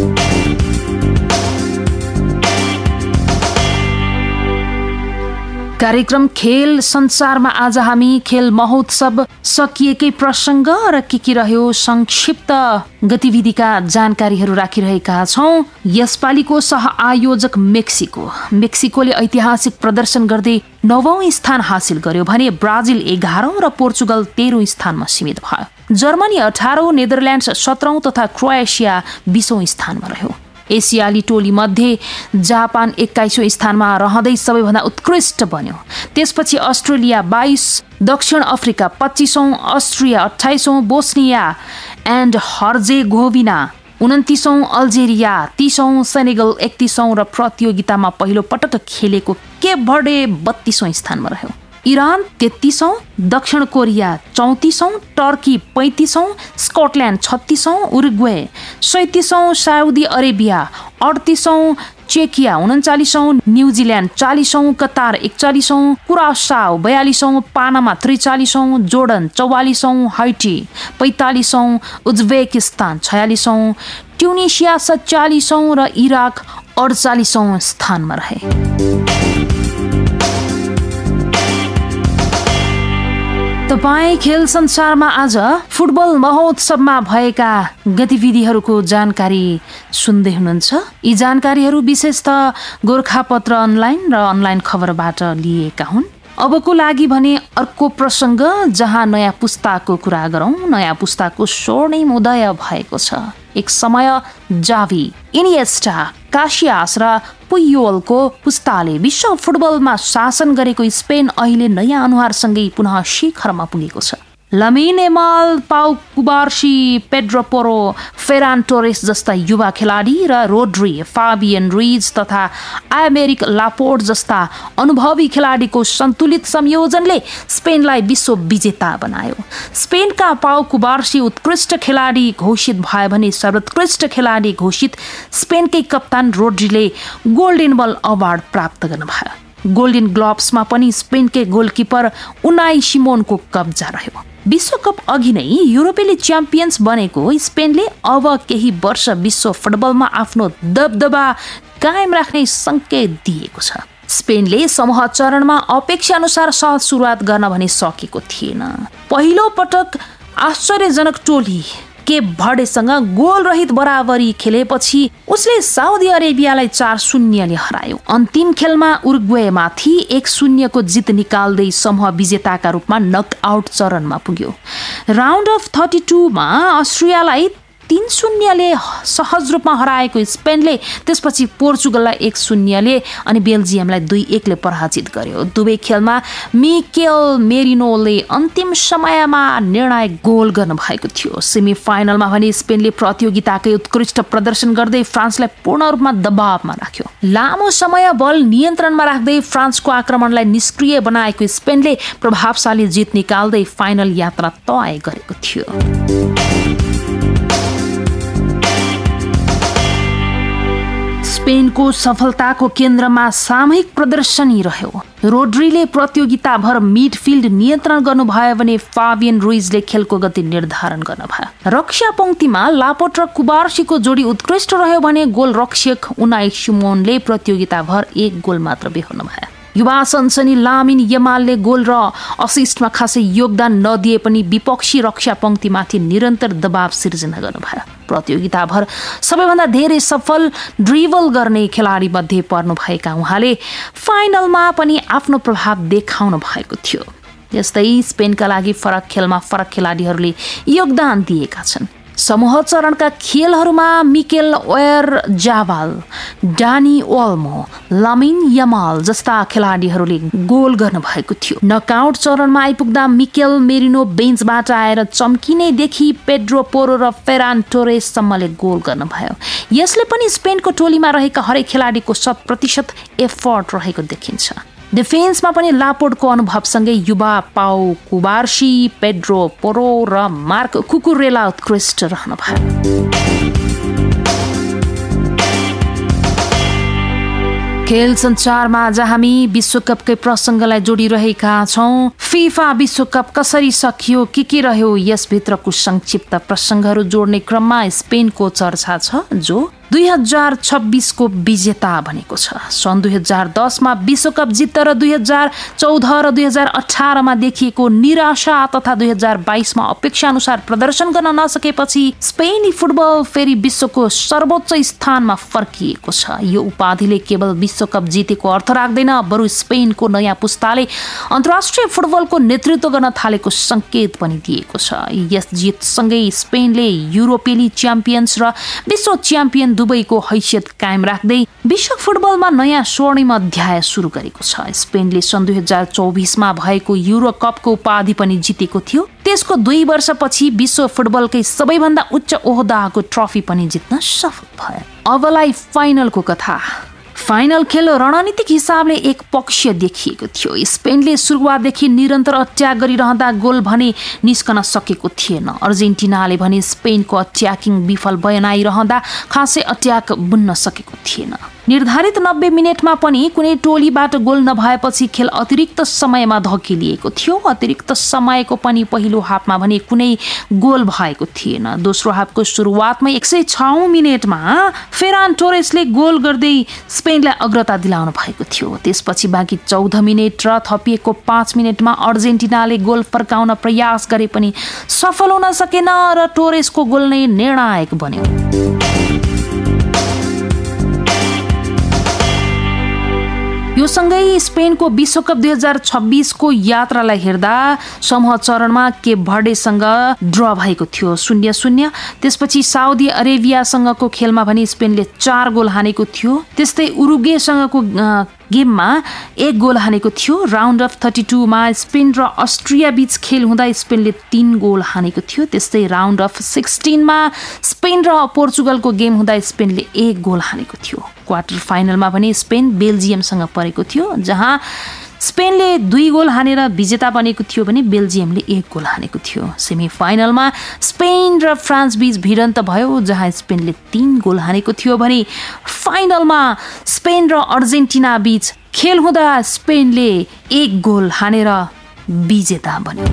H: कार्यक्रम खेल संसारमा आज हामी खेल महोत्सव सकिएकै प्रसङ्ग र के के रह्यो संक्षिप्त गतिविधिका जानकारीहरू राखिरहेका छौँ। यसपालिको सह आयोजक मेक्सिको मेक्सिकोले ऐतिहासिक प्रदर्शन गर्दै नवौं स्थान हासिल गर्यो भने ब्राजिल एघारौं र पोर्चुगल तेह्रौं स्थानमा सीमित भयो। जर्मनी अठारौं, नेदरल्यान्ड्स सत्रौं तथा क्रोएसिया बीसौं स्थानमा रह्यो। एसियाली टोली मध्ये जापान एक्काइसौं स्थानमा रहँदै सबैभन्दा उत्कृष्ट बन्यो। त्यसपछि अस्ट्रेलिया बाइस, दक्षिण Africa पच्चिसौं, Austria अठाइसौं, Bosnia and हर्जेगोभिना उन्तिसौं, Algeria तीसौं, Senegal एकतिसौं र प्रतियोगितामा पहिलो पटक खेलेको केप भर्डे बत्तीसौं स्थानमा रह्यो। इरान तेत्तीसौं, दक्षिण Korea चौतिसौं, Turkey पैंतिसौं, Scotland छत्तीसौं, Uruguay सैतिसौं, Saudi Arabia अडतिसौं, चेकिया उन्चालिसौँ, न्युजिल्यान्ड चालिसौँ, कतार एकचालिसौँ, कुरासाओ बयालिसौँ, पानामा त्रिचालिसौँ, जोर्डन चौवालिसौँ, हाइटी पैँतालिसौँ, उज्बेकिस्तान छयालिसौँ, ट्युनिसिया सत्तालिसौँ र इराक अडचालिसौँ स्थानमा रहे। तपाईँ खेल संसारमा आज फुटबल महोत्सवमा भएका गतिविधिहरूको जानकारी सुन्दै हुनुहुन्छ। यी जानकारीहरू विशेषतः गोरखापत्र अनलाइन र अनलाइन खबरबाट लिएका हुन्। अबको लागि भने अर्को प्रसङ्ग, जहाँ नयाँ पुस्ताको कुरा गरौँ। नयाँ पुस्ताको स्वर्णिम उदय भएको छ। एक समय जावी, इनिएस्टा, कासियास र पुयोलको पुस्ताले विश्व फुटबलमा शासन गरेको स्पेन अहिले नयाँ अनुहारसँगै पुनः शिखरमा पुगेको छ। लामिन यामाल, पाउ कुबार्सी, पेड्रो पोरो, फेरान टोरेस जस्ता युवा खेलाडी र रोड्री, फाबियन रुइज तथा आयमेरिक लापोर्ट जस्ता अनुभवी खेलाडीको सन्तुलित संयोजनले स्पेनलाई विश्व विजेता बनायो। स्पेनका पाउ कुबार्सी उत्कृष्ट खेलाडी घोषित भए भने सर्वोत्कृष्ट खेलाडी घोषित स्पेनकै कप्तान रोड्रीले गोल्डन बल अवार्ड प्राप्त गर्नुभयो। गोल्डन ग्लोब्समा पनि स्पेनकै गोलकिपर उनाई सिमोनको कब्जा रह्यो। विश्वकप अघि नै युरोपेली च्याम्पियन्स बनेको स्पेनले अब केही वर्ष विश्व फुटबलमा आफ्नो दबदबा कायम राख्ने संकेत दिएको छ। स्पेनले समूह चरणमा अपेक्षा अनुसार सहज सुरुवात गर्न भने सकेको थिएन। पहिलो पटक आश्चर्यजनक टोली केप भर्डेसँग गोल रहित बराबरी खेलेपछि उसले साउदी अरेबियालाई चार शून्यले हरायो। अन्तिम खेलमा उरुग्वेमाथि एक शून्यको जित निकाल्दै समूह विजेताका रूपमा नकआउट चरणमा पुग्यो। राउन्ड अफ थर्टी टूमा अस्ट्रियालाई तीन शून्यले सहज रूपमा हराएको स्पेनले त्यसपछि पोर्चुगललाई एक शून्यले अनि बेल्जियमलाई दुई एकले पराजित गर्यो। दुवै खेलमा मिकेल मेरिनोले अन्तिम समयमा निर्णायक गोल गर्नुभएको थियो। सेमी फाइनलमा भने स्पेनले प्रतियोगिताकै उत्कृष्ट प्रदर्शन गर्दै फ्रान्सलाई पूर्ण रूपमा दबावमा राख्यो। लामो समय बल नियन्त्रणमा राख्दै फ्रान्सको आक्रमणलाई निष्क्रिय बनाएको स्पेनले प्रभावशाली जित निकाल्दै फाइनल यात्रा तय गरेको थियो। स्पेनको सफलताको केन्द्रमा सामूहिक प्रदर्शनी रह्यो। रोड्रीले प्रतियोगिताभर मिडफिल्ड नियन्त्रण गर्नुभयो भने फाबियन रुइजले खेलको गति निर्धारण गर्नुभयो। रक्षा पंक्तिमा लापोर्ट र कुबार्सीको जोडी उत्कृष्ट रह्यो भने गोल रक्षक उनाई सिमोनले प्रतियोगिताभर एक गोल मात्र बेहोर्नु भयो। युवा सनसनी लामिन यमालले गोल र असिस्टमा खासै योगदान नदिए पनि विपक्षी रक्षा पंक्तिमाथि निरन्तर दबाव सिर्जना गर्नुभयो। प्रतियोगिताभर सबैभन्दा धेरै सफल ड्रिबल गर्ने खेलाडी मध्ये पर्नुभएका उहाँले फाइनलमा पनि आफ्नो प्रभाव देखाउनु भएको थियो। यस्तै स्पेनका लागि फरक खेलमा फरक खेलाडीहरूले योगदान दिएका छन्। समूह चरणका खेलहरूमा Mikel ओयर Jawal, Dani Olmo, Lamine Yamal जस्ता खेलाडीहरूले गोल गर्नुभएको थियो। नकआउट चरणमा आइपुग्दा मिकेल मेरिनो बेन्चबाट आएर चम्किनेदेखि पेड्रो पोरो र फेरान टोरेससम्मले गोल गर्नुभयो। यसले पनि स्पेनको टोलीमा रहेका हरेक खेलाडीको शत प्रतिशत एफर्ट रहेको देखिन्छ। डिफेन्समा पनि लापोर्टको अनुभवसँगै युवा पाउ कुबार्सी, पेड्रो पोरो र मार्क कुकुरेला उत्कृष्ट रहनुभयो। खेल संसारमा आज हामी विश्वकपकै प्रसङ्गलाई जोडिरहेका छौँ। फिफा विश्वकप कसरी सकियो, के के रह्यो, यसभित्रको संक्षिप्त प्रसङ्गहरू जोड्ने क्रममा स्पेनको चर्चा छ, जो दुई हजार छब्बिसको विजेता बनेको छ। सन् दुई हजार दसमा विश्वकप जित्दा र दुई हजार चौध र दुई हजार अठारमा देखिएको निराशा तथा दुई हजार बाइसमा अपेक्षा अनुसार प्रदर्शन गर्न नसकेपछि स्पेनी फुटबल फेरि विश्वको सर्वोच्च स्थानमा फर्किएको छ। यो उपाधिले केवल विश्वकप जितेको अर्थ राख्दैन, बरु स्पेनको नयाँ पुस्ताले अन्तर्राष्ट्रिय फुटबलको नेतृत्व गर्न थालेको संकेत पनि दिएको छ। यस जितसँगै स्पेनले युरोपेली च्याम्पियन्स र विश्व च्याम्पियन दुबईको हैसियत कायम राख्दै विश्व फुटबलमा नयाँ स्वर्णिम अध्याय सुरु गरेको छ। स्पेनले सन् दुई हजार चौबिसमा भएको युरो कपको उपाधि पनि जितेको थियो। त्यसको दुई वर्षपछि विश्व फुटबलकै सबैभन्दा उच्च ओहदाको ट्रफी पनि जित्न सफल भयो। अबलाई फाइनलको कथा। फाइनल खेल रणनीतिक हिसाबले एक पक्षीय देखिएको थियो। स्पेनले सुरुवातदेखि निरन्तर अट्याक गरिरहँदा गोल भने निस्कन सकेको थिएन। अर्जेन्टिनाले भने स्पेनको अट्याकिङ विफल बनाइरहँदा खासै अट्याक बुन्न सकेको थिएन। निर्धारित नब्बे मिनटमा पनि कुनै टोलीबाट गोल नभएपछि खेल अतिरिक्त समयमा धकेलिएको थियो। अतिरिक्त समयको पनि पहिलो हाफमा भने कुनै गोल भएको थिएन। दोस्रो हाफको सुरुवातमै एक सय छ मिनटमा फेरान टोरेसले गोल गर्दै स्पेनलाई अग्रता दिलाउनु भएको थियो। त्यसपछि बाँकी चौध मिनट र थपिएको पाँच मिनटमा अर्जेन्टिनाले गोल फर्काउन प्रयास गरे पनि सफल हुन सकेन र टोरेसको गोल नै निर्णायक बन्यो। यो सँगै स्पेनको विश्वकप दुई हजार छब्बिसको यात्रालाई हेर्दा समूह चरणमा केप भर्डेसँग ड्र भएको थियो शून्य शून्य। त्यसपछि साउदी अरेबियासँगको खेलमा भने स्पेनले चार गोल हानेको थियो। त्यस्तै उरुग्वेसँगको गेममा एक गोल हानेको थियो। राउन्ड अफ थर्टी टूमा स्पेन र अस्ट्रिया बीच खेल हुँदा स्पेनले तीन गोल हानेको थियो। त्यस्तै राउन्ड अफ सिक्सटिनमा स्पेन र पोर्चुगलको गेम हुँदा स्पेनले एक गोल हानेको थियो। क्वार्टर फाइनलमा भने स्पेन बेल्जियमसँग परेको थियो, जहाँ स्पेनले दुई गोल हानेर विजेता बनेको थियो भने बेल्जियमले एक गोल हानेको थियो। सेमी फाइनलमा स्पेन र फ्रान्स बीच भिडन्त भयो, जहाँ स्पेनले तीन गोल हानेको थियो भने फाइनलमा स्पेन र अर्जेन्टिना बीच खेल हुँदा स्पेनले एक गोल हानेर विजेता बन्यो।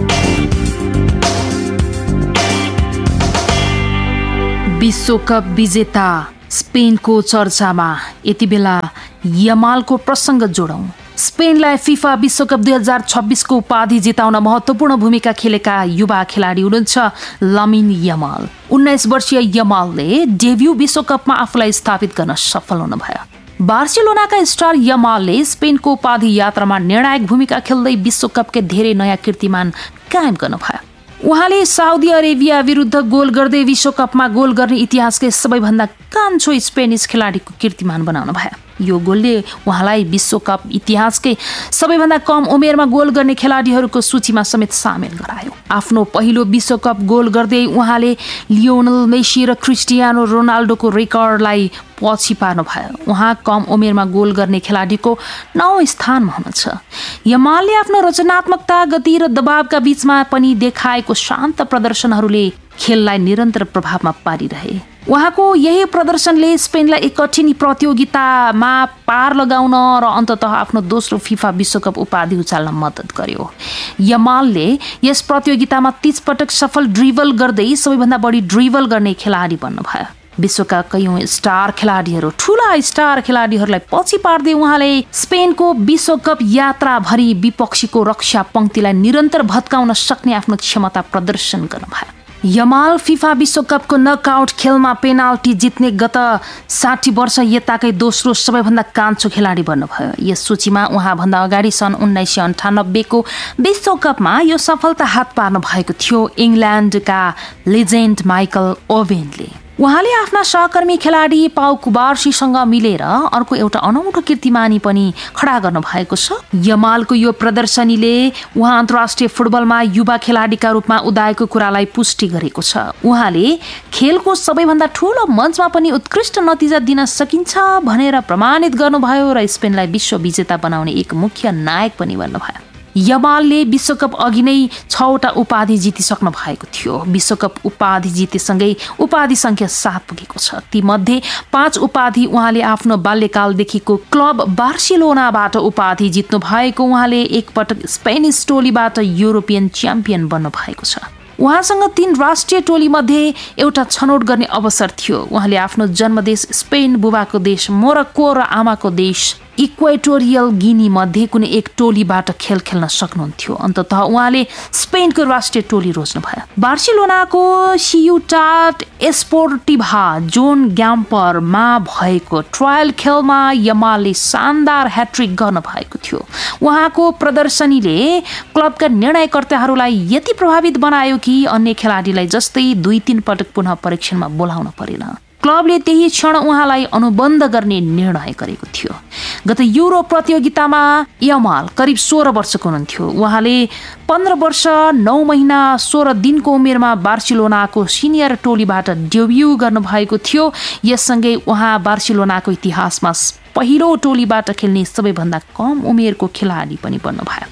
H: विश्वकप विजेता स्पेनको चर्चामा यति बेला यमालको प्रसङ्ग जोडौं। स्पेनलाई फिफा विश्वकप दुई हजार छब्बिसको उपाधि जिताउन महत्त्वपूर्ण भूमिका खेलेका युवा खेलाडी हुनुहुन्छ लामिन यमाल। उन्नाइस वर्षीय यमालले डेब्यू विश्वकपमा आफूलाई स्थापित गर्न सफल हुनुभयो। बार्सिलोनाका स्टार यमालले स्पेनको उपाधि यात्रामा निर्णायक भूमिका खेल्दै विश्वकपकै धेरै नयाँ कीर्तिमान कायम गर्नुभयो। उहाँले साउदी अरेबिया विरुद्ध गोल गर्दै विश्वकपमा गोल गर्ने इतिहासकै सबैभन्दा कान्छो स्पेनिस खेलाडीको कीर्तिमान बनाउनु भयो। यो गोलले उहाँलाई विश्वकप इतिहासकै सबैभन्दा कम उमेरमा गोल गर्ने खेलाडीहरूको सूचीमा समेत सामेल गरायो। आफ्नो पहिलो विश्वकप गोल गर्दै उहाँले लियोनल मेसी र क्रिस्टियानो रोनाल्डोको रेकर्डलाई पछि पार्नु भयो। उहाँ कम उमेरमा गोल गर्ने खेलाडीको नौ स्थानमा हुनुहुन्छ। यमालले आफ्नो रचनात्मकता, गति र दबावका बीचमा पनि देखाएको शान्त प्रदर्शनहरूले खेललाई निरन्तर प्रभावमा पारिरहे। उहाँको यही प्रदर्शनले स्पेनलाई एक कठिन प्रतियोगितामा पार लगाउन र अन्ततः आफ्नो दोस्रो फिफा विश्वकप उपाधि उचाल्न मद्दत गर्यो। यमालले यस प्रतियोगितामा तीस पटक सफल ड्रिबल गर्दै सबैभन्दा बढी ड्रिबल गर्ने खेलाडी बन्नुभयो। विश्वका कैयौं स्टार खेलाडीहरू, ठूला स्टार खेलाडीहरूलाई पछि पार्दै उहाँले स्पेनको विश्वकप यात्राभरि विपक्षीको रक्षा पंक्तिलाई निरन्तर भत्काउन सक्ने आफ्नो क्षमता प्रदर्शन गर्नुभयो। यमाल फिफा विश्वकपको नकआउट खेलमा पेनाल्टी जित्ने गत साठी वर्ष यताकै दोस्रो सबैभन्दा कान्छो खेलाडी बन्नुभयो। यस सूचीमा उहाँभन्दा अगाडि सन् उन्नाइस सय अन्ठानब्बेको विश्वकपमा यो सफलता हात पार्नु भएको थियो इङ्ल्यान्डका लेजेन्ड माइकल ओवेनले। उहाँले आफ्ना सहकर्मी खेलाडी पाउ कुबार्सीसँग मिलेर अर्को एउटा अनौठो कीर्तिमानी पनि खडा गर्नु भएको छ। यमालको यो प्रदर्शनीले उहाँ अन्तर्राष्ट्रिय फुटबलमा युवा खेलाडीका रूपमा उदाएको कुरालाई पुष्टि गरेको छ। उहाँले खेलको सबैभन्दा ठूलो मञ्चमा पनि उत्कृष्ट नतिजा दिन सकिन्छ भनेर प्रमाणित गर्नुभयो र स्पेनलाई विश्व विजेता बनाउने एक मुख्य नायक पनि बन्नुभयो। यमालले विश्वकप अघि नै छवटा उपाधि जितिसक्नु भएको थियो। विश्वकप उपाधि जितेसँगै उपाधि संख्या सात पुगेको छ। ती मध्ये पाँच उपाधि उहाँले आफ्नो बाल्यकालदेखिको क्लब बार्सिलोनाबाट उपाधि जित्नु भएको। उहाँले एकपटक स्पेनिस टोलीबाट युरोपियन च्याम्पियन बन्नु भएको छ। उहाँसँग तीन राष्ट्रिय टोली मध्ये एउटा छनौट गर्ने अवसर थियो। उहाँले आफ्नो जन्मदेश स्पेन, बुबाको देश मोरक्को र आमाको देश इक्वेटोरियल गिनी मध्ये कुनै एक टोलीबाट खेल खेल्न सक्नुहुन्थ्यो। अन्ततः उहाँले स्पेनको राष्ट्रिय टोली रोज्नुभयो। बार्सिलोनाको सियुटाट एस्पोर्टिभा जोन ग्याम्परमा भएको ट्रायल खेलमा यमालले शानदार ह्याट्रिक गर्न भएको थियो। उहाँको प्रदर्शनीले क्लबका निर्णयकर्ताहरूलाई यति प्रभावित बनायो कि अन्य खेलाडीलाई जस्तै दुई तीन पटक पुनः परीक्षणमा बोलाउन परेन। क्लबले त्यही क्षण उहाँलाई अनुबन्ध गर्ने निर्णय गरेको थियो। गत युरो प्रतियोगितामा यमाल करिब सोह्र वर्षको हुनुहुन्थ्यो। उहाँले पन्ध्र वर्ष नौ महिना सोह्र दिनको उमेरमा बार्सिलोनाको सिनियर टोलीबाट डेब्यू गर्नुभएको थियो। यससँगै उहाँ बार्सिलोनाको इतिहासमा पहिलो टोलीबाट खेल्ने सबैभन्दा कम उमेरको खेलाडी पनि बन्नुभयो।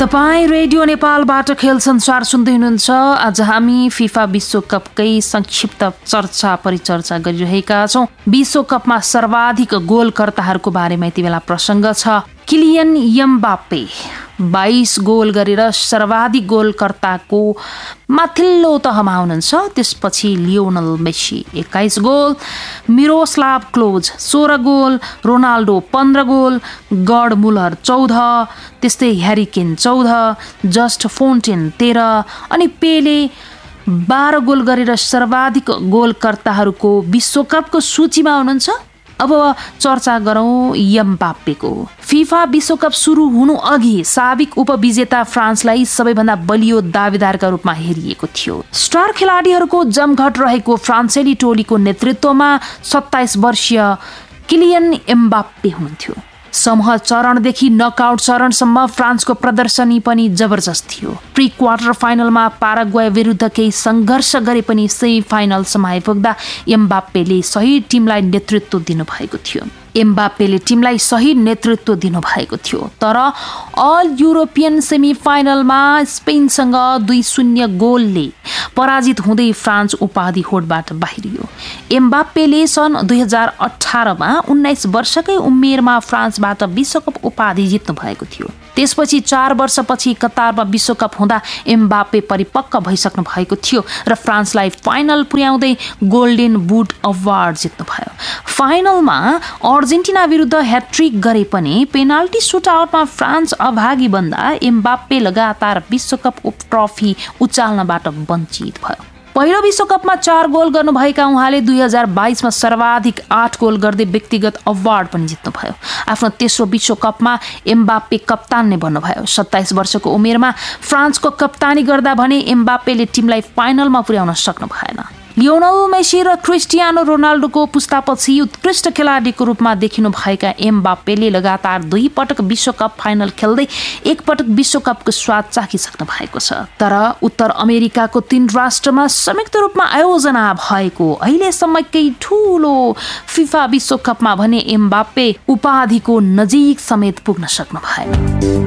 H: तपाईँ रेडियो नेपालबाट खेल संसार सुन्दै हुनुहुन्छ। आज हामी फिफा विश्वकपकै संक्षिप्त चर्चा परिचर्चा गरिरहेका छौँ। विश्वकपमा सर्वाधिक गोलकर्ताहरूको बारेमा यति बेला प्रसङ्ग छ। किलियन एम्बाप्पे बाइस गोल गरेर सर्वाधिक गोलकर्ताको माथिल्लो तहमा हुनुहुन्छ। त्यसपछि लियोनल मेसी एक्काइस गोल, मिरोस्लाभ क्लोज सोह्र गोल, रोनाल्डो पन्ध्र गोल, गड मुलर चौध, त्यस्तै ह्यारी केन चौध, जस्ट फोन्टेन तेह्र अनि पेले बाह्र गोल गरेर सर्वाधिक गोलकर्ताहरूको विश्वकपको सूचीमा हुनुहुन्छ। अब चर्चा गरौँ एम्बाप्पेको। फिफा विश्वकप सुरु हुनु अघि साबिक उपविजेता फ्रान्सलाई सबैभन्दा बलियो दावेदारका रूपमा हेरिएको थियो। स्टार खेलाडीहरूको जमघट रहेको फ्रान्सेली टोलीको नेतृत्वमा सत्ताइस वर्षीय किलियन एम्बाप्पे हुनुहुन्थ्यो। समूह चरणदेखि नकआउट चरणसम्म फ्रान्सको प्रदर्शनी पनि जबरजस्त थियो। प्री क्वार्टर फाइनलमा पाराग्वे विरुद्ध केही सङ्घर्ष गरे पनि सेमी फाइनलसम्म आइपुग्दा एम्बाप्पेले सही टिमलाई नेतृत्व दिनुभएको थियो। एम्बाप्पेले टिमलाई सही नेतृत्व दिनुभएको थियो। तर अल युरोपियन सेमी फाइनलमा स्पेनसँग दुई शून्य गोलले पराजित हुँदै फ्रान्स उपाधि होडबाट बाहिरियो। एम्बाप्पेले सन् दुई हजार अठारमा उन्नाइस वर्षकै उमेरमा फ्रान्सबाट विश्वकप उपाधि जित्नु भएको थियो। त्यसपछि चार वर्षपछि कतारमा विश्वकप हुँदा एम्बाप्पे परिपक्व भइसक्नु भएको थियो र फ्रान्सलाई फाइनल पुर्याउँदै गोल्डन बुट अवार्ड जित्नुभयो। फाइनलमा अर्जेन्टिना विरुद्ध ह्याट्रिक गरे पनि पेनाल्टी सुटआउटमा फ्रान्स अभागी बन्दा एम्बाप्पे लगातार विश्वकप ट्रफी उचाल्नबाट वञ्चित भयो। पहिलो विश्वकपमा चार गोल गर्नुभएका उहाँले दुई हजार बाइसमा सर्वाधिक आठ गोल गर्दै व्यक्तिगत अवार्ड पनि जित्नुभयो। आफ्नो तेस्रो विश्वकपमा एम्बाप्पे कप्तान नै बन्नुभयो। सत्ताइस वर्षको उमेरमा फ्रान्सको कप्तानी गर्दा भने एम्बाप्पेले टिमलाई फाइनलमा पुर्याउन सक्नु भएन। लियोनल मेसी र क्रिस्टियानो रोनाल्डोको पुस्तापछि उत्कृष्ट खेलाडीको रूपमा देखिनु भएका एम्बाप्पेले लगातार दुई पटक विश्वकप फाइनल खेल्दै एक पटक विश्वकपको स्वाद चाखिसक्नु भएको छ। तर उत्तर अमेरिकाको तीन राष्ट्रमा संयुक्त रूपमा आयोजना भएको अहिलेसम्मकै ठूलो फिफा विश्वकपमा भने एम्बाप्पे उपाधिको नजिक समेत पुग्न सक्नु भएन।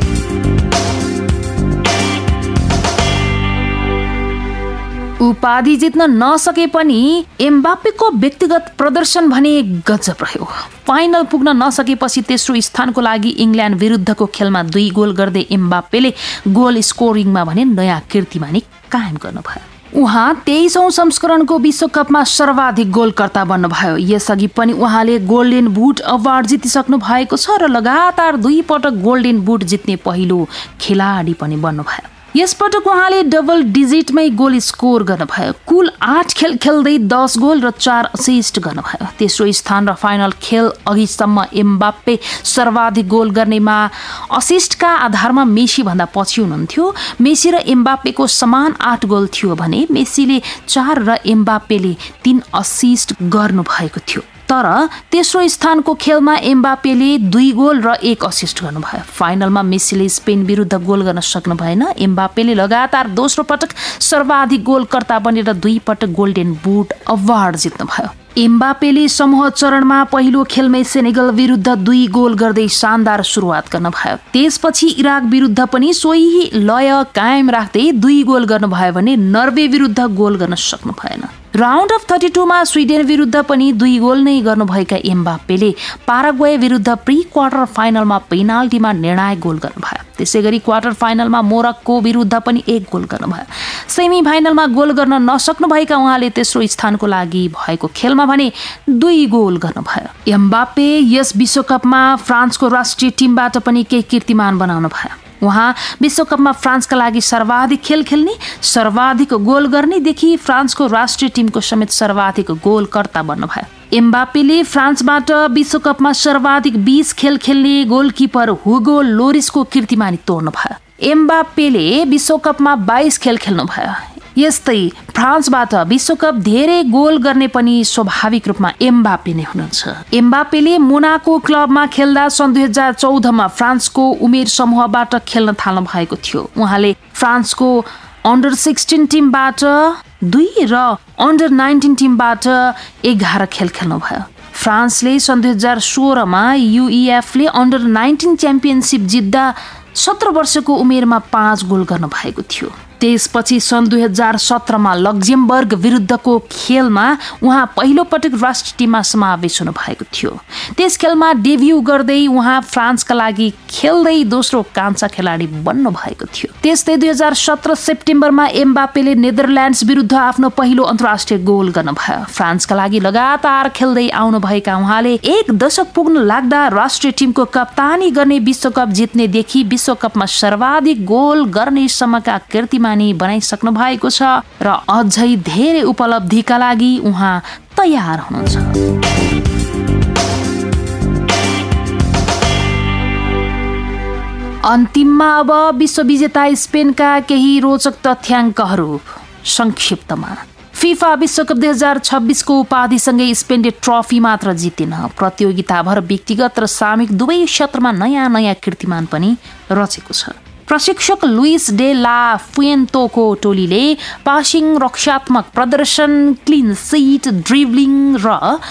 H: उपाधि जित्न नसके पनि एम्बाप्पेको व्यक्तिगत प्रदर्शन भने गजब रह्यो। फाइनल पुग्न नसकेपछि तेस्रो स्थानको लागि इङ्ल्यान्ड विरुद्धको खेलमा दुई गोल गर्दै एम्बाप्पेले गोल स्कोरिङमा भने नयाँ कीर्तिमानी कायम गर्नुभयो। उहाँ तेइसौं संस्करणको विश्वकपमा सर्वाधिक गोलकर्ता बन्नुभयो। यसअघि पनि उहाँले गोल्डन बुट अवार्ड जितिसक्नु भएको छ र लगातार दुई पटक गोल्डन बुट जित्ने पहिलो खेलाडी पनि बन्नुभयो। यसपटक उहाँले डबल डिजिटमै गोल स्कोर गर्नुभयो। कुल आठ खेल खेल्दै दस गोल र चार असिस्ट गर्नुभयो। तेस्रो स्थान र फाइनल खेल अघिसम्म एम्बाप्पे सर्वाधिक गोल गर्नेमा असिस्टका आधारमा मेसी भन्दा पछि हुनुहुन्थ्यो। मेसी र एम्बाप्पेको समान आठ गोल थियो भने मेसीले चार र एम्बाप्पेले तीन असिस्ट गर्नुभएको थियो। तर तेस्रो स्थानको खेलमा एम्बाप्पेले दुई गोल र एक असिस्ट गर्नुभयो। फाइनलमा मेसीले स्पेन विरुद्ध गोल गर्न सक्नु भएन। एम्बाप्पेले लगातार दोस्रो पटक सर्वाधिक गोलकर्ता बनेर दुई पटक गोल्डन बुट अवार्ड जित्नुभयो। एम्बाप्पेले समूह चरणमा पहिलो खेलमै सेनेगल विरुद्ध दुई गोल गर्दै शानदार सुरुवात गर्नुभयो। त्यसपछि इराक विरुद्ध पनि सोही लय कायम राख्दै दुई गोल गर्नुभयो भने नर्वे विरुद्ध गोल गर्न सक्नु भएन। राउन्ड अफ थर्टी टूमा स्विडेन विरुद्ध पनि दुई गोल नै गर्नुभएका एम्बाप्पेले पाराग्वे विरुद्ध प्री क्वार्टर फाइनलमा पेनाल्टीमा निर्णायक गोल गर्नुभयो। त्यसै गरी क्वार्टर फाइनलमा मोरक्को विरुद्ध पनि एक गोल गर्नुभयो। सेमी फाइनलमा गोल गर्न नसक्नुभएका उहाँले तेस्रो स्थानको लागि भएको खेलमा भने दुई गोल गर्नुभयो। एम्बाप्पे यस विश्वकपमा फ्रान्सको राष्ट्रिय टिमबाट पनि केही कीर्तिमान बनाउनु भयो। उहाँ विश्वकपमा फ्रान्सका लागि सर्वाधिक खेल खेल्ने, सर्वाधिक गोल गर्नेदेखि फ्रान्सको राष्ट्रिय टिमको समेत सर्वाधिक गोलकर्ता बन्नुभयो। एम्बाप्पेले फ्रान्सबाट विश्वकपमा सर्वाधिक बीस खेल खेल्ने गोलकिपर हुगो लोरिसको कीर्तिमानी तोड्नुभयो। एम्बाप्पेले विश्वकपमा बाइस खेल खेल्नुभयो। यस्तै फ्रान्सबाट विश्वकप धेरै गोल गर्ने पनि स्वाभाविक रूपमा एम्बाप्पे नै हुनुहुन्छ। एम्बाप्पेले मोनाको क्लबमा खेल्दा सन् दुई हजार चौधमा फ्रान्सको उमेर समूहबाट खेल्न थाल्नु भएको थियो। उहाँले फ्रान्सको अन्डर सिक्सटिन टिमबाट दुई र अन्डर नाइन्टिन टिमबाट एघार खेल खेल्नुभयो। फ्रान्सले सन् दुई हजार सोह्रमा युइएफले अन्डर नाइन्टिन च्याम्पियनसिप जित्दा सत्र वर्षको उमेरमा पाँच गोल गर्नु भएको थियो। त्यसपछि सन् दुई हजार सत्रमा लक्जमबर्ग विरुद्धको खेलमा उहाँ पहिलो पटक राष्ट्रिय टिममा समावेश हुनु भएको थियो। त्यस खेलमा डेब्यू गर्दै उहाँ फ्रान्सका लागि खेल्दै दोस्रो कान्छा खेलाडी बन्नु भएको थियो। त्यस्तै दुई हजार सत्र सेप्टेम्बरमा एम्बापेले नेदरल्यान्ड्स विरुद्ध आफ्नो पहिलो अन्तर्राष्ट्रिय गोल गर्नुभयो। फ्रान्सका लागि लगातार खेल्दै आउनुभएका उहाँले एक दशक पुग्न लाग्दा राष्ट्रिय टिमको कप्तानी गर्ने विश्वकप जित्नेदेखि विश्वकपमा सर्वाधिक गोल गर्ने सम्मका कीर्तिमान बनाइसक्नु भएको छ र अझै धेरै उपलब्धिका लागि उहाँ तयार हुनुहुन्छ। अन्तिममा अब विश्वविजेता स्पेनका केही रोचक तथ्याङ्कहरू संक्षिप्तमा। फिफा विश्वकप दुई हजार छब्बिसको उपाधिसँगै स्पेनले ट्रफी मात्र जितेन, प्रतियोगिताभर व्यक्तिगत र सामूहिक दुवै क्षेत्रमा नयाँ नयाँ कीर्तिमान पनि रचेको छ। प्रशिक्षक लुइस डे ला फुएन्तोको टोलीले पासिङ, रक्षात्मक प्रदर्शन, क्लिन सिट, ड्रिब्लिङ र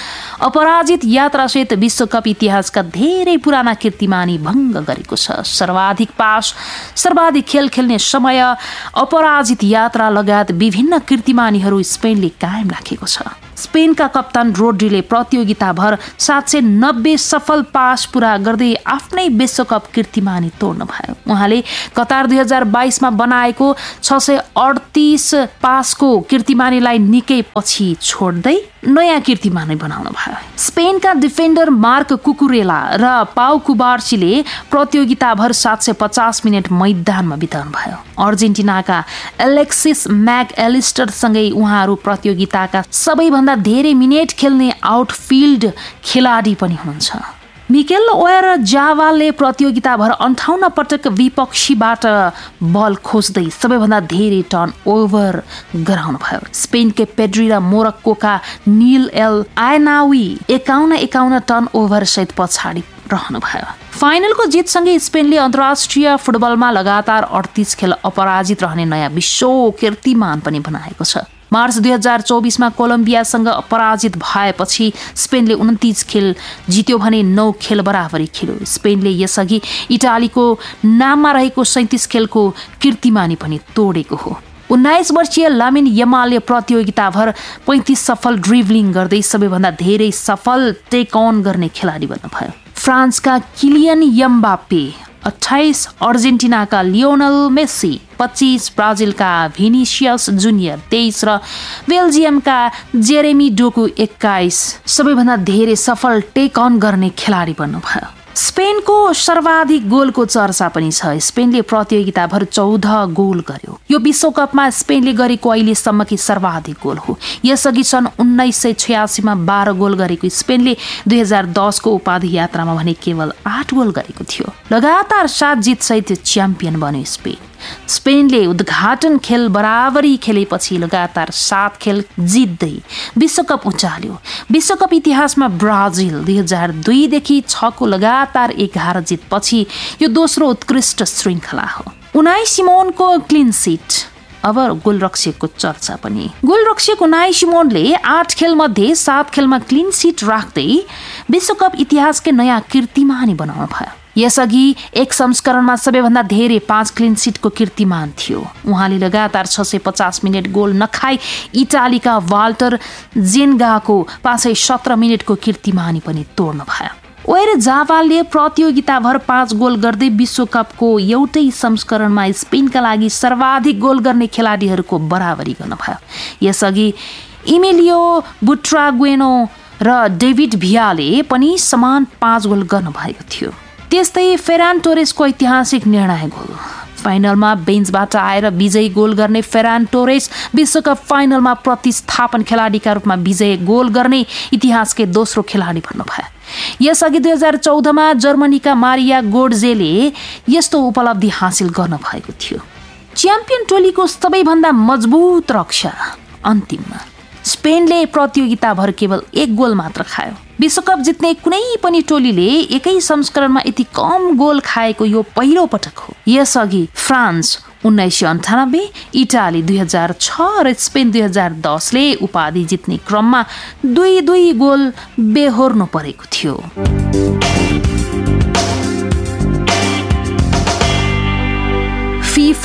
H: अपराजित यात्रासहित विश्वकप इतिहासका धेरै पुराना कीर्तिमानी भङ्ग गरेको छ। सर्वाधिक पास, सर्वाधिक खेल खेल्ने समय, अपराजित यात्रा लगायत विभिन्न कीर्तिमानीहरू स्पेनले कायम राखेको छ। स्पेनका कप्तान रोड्रीले प्रतियोगिताभर सात सय नब्बे सफल पास पूरा गर्दै आफ्नै विश्वकप कीर्तिमानी तोड्नु भयो। उहाँले कतार दुई हजार बाइसमा बनाएको छ सय अडतिस पासको कीर्तिमानीलाई निकै पछि छोड्दै नयाँ कीर्तिमानी बनाउनु भयो। स्पेनका डिफेन्डर मार्क कुकुरेला र पाउ कुबार्सीले प्रतियोगिताभर सात सय पचास मिनट मैदानमा बिताउनु भयो। अर्जेन्टिनाका एलेक्सिस म्याक एलिस्टरसँगै उहाँहरू प्रतियोगिताका सबैभन्दा धेरै मिनेट खेल्ने आउटफिल्ड खेलाडी पनि हुनुहुन्छ। मिकेल ओयर जावालले प्रतियोगिताभर अन्ठाउन्न पटक विपक्षीबाट बल खोज्दै सबैभन्दा धेरै टर्न ओभर गराउनु भयो। स्पेनकै पेड्री र मोरक्कोका नील एल आयनावी एकाउन्न एकाउन्न टर्न ओभर सहित पछाडि रहनु भयो। फाइनलको जितसँगै स्पेनले अन्तर्राष्ट्रिय फुटबलमा लगातार अडतिस खेल अपराजित रहने नयाँ विश्व कीर्तिमान पनि बनाएको छ। मार्च दुई हजार चौबिसमा कोलम्बियासँग अपराजित भएपछि स्पेनले उन्तिस खेल जित्यो भने नौ खेल बराबरी खेल्यो। स्पेनले यसअघि इटालीको नाममा रहेको सैँतिस खेलको कीर्तिमानी पनि तोडेको हो। उन्नाइस वर्षीय लामिन यमालले प्रतियोगिताभर पैँतिस सफल ड्रिब्लिङ गर्दै सबैभन्दा धेरै सफल टेक अन गर्ने खेलाडी बन्नुभयो। फ्रान्सका किलियन एम्बापे अट्ठाइस, अर्जेन्टिनाका लियोनल मेस्सी पच्चीस, ब्राजिलका भिनिसियस जुनियर तेइस र बेल्जियमका जेरेमी डोकु एक्काइस सबैभन्दा धेरै सफल टेक अन गर्ने खेलाडी बन्नुभयो। स्पेनको सर्वाधिक गोलको चर्चा पनि छ। स्पेनले प्रतियोगिताभर चौध गोल गर्यो। यो विश्वकपमा स्पेनले गरेको अहिलेसम्मकी सर्वाधिक गोल हो। यसअघि सन् उन्नाइस सय छयासीमा बाह्र गोल गरेको स्पेनले दुई हजार दसको उपाधि यात्रामा भने केवल आठ गोल गरेको थियो। लगातार सात जितसहित च्याम्पियन बन्यो स्पेन। स्पेनले उद्घाटन खेल बराबरी खेलेपछि लगातार सात खेल जित्दै विश्वकप उचाल्यो। विश्वकप इतिहासमा ब्राजिल दुई हजार दुईदेखि छको लगातार एघार जितपछि यो दोस्रो उत्कृष्ट श्रृङ्खला हो। Unai सिमोनको clean seat. अब गोलरक्षकको चर्चा पनि। गोलरक्षक उनाई सिमोनले आठ खेल मध्ये सात खेलमा क्लिन सिट राख्दै विश्वकप इतिहासकै नयाँ कीर्तिमानी बनाउनु भयो। यसअघि एक संस्करणमा सबैभन्दा धेरै पाँच क्लिन सिटको कीर्तिमान थियो। उहाँले लगातार छ सय पचास मिनट गोल नखाई इटालीका वाल्टर जेन्गाको पाँच सय सत्र मिनटको कीर्तिमानी पनि तोड्नु भयो। ओयर जावालले प्रतियोगिताभर पाँच गोल गर्दै विश्वकपको एउटै संस्करणमा स्पेनका लागि सर्वाधिक गोल गर्ने खेलाडीहरूको बराबरी गर्नुभयो। यसअघि इमिलियो बुट्रागुएनो र डेभिड भियाले पनि समान पाँच गोल गर्नुभएको थियो। त्यस्तै फेरान टोरेसको ऐतिहासिक निर्णायक गोल। फाइनलमा बेन्चबाट आएर विजयी गोल गर्ने फेरान टोरेस विश्वकप फाइनलमा प्रतिस्थापन खेलाडीका रूपमा विजयी गोल गर्ने इतिहासकै दोस्रो खेलाडी बन्नुभयो। यसअघि दुई हजार चौधमा जर्मनीका मारिया गोड्जेले यस्तो उपलब्धि हासिल गर्नुभएको थियो। च्याम्पियन टोलीको सबैभन्दा मजबुत रक्षा। अन्तिममा स्पेनले प्रतियोगिताभर केवल एक गोल मात्र खायो। विश्वकप जित्ने कुनै पनि टोलीले एकै संस्करणमा यति कम गोल खाएको यो पहिलो पटक हो। यसअघि फ्रान्स उन्नाइस सय अन्ठानब्बे, इटाली दुई हजार छ र स्पेन दुई हजार दसले उपाधि जित्ने क्रममा दुई दुई गोल बेहोर्नु परेको थियो।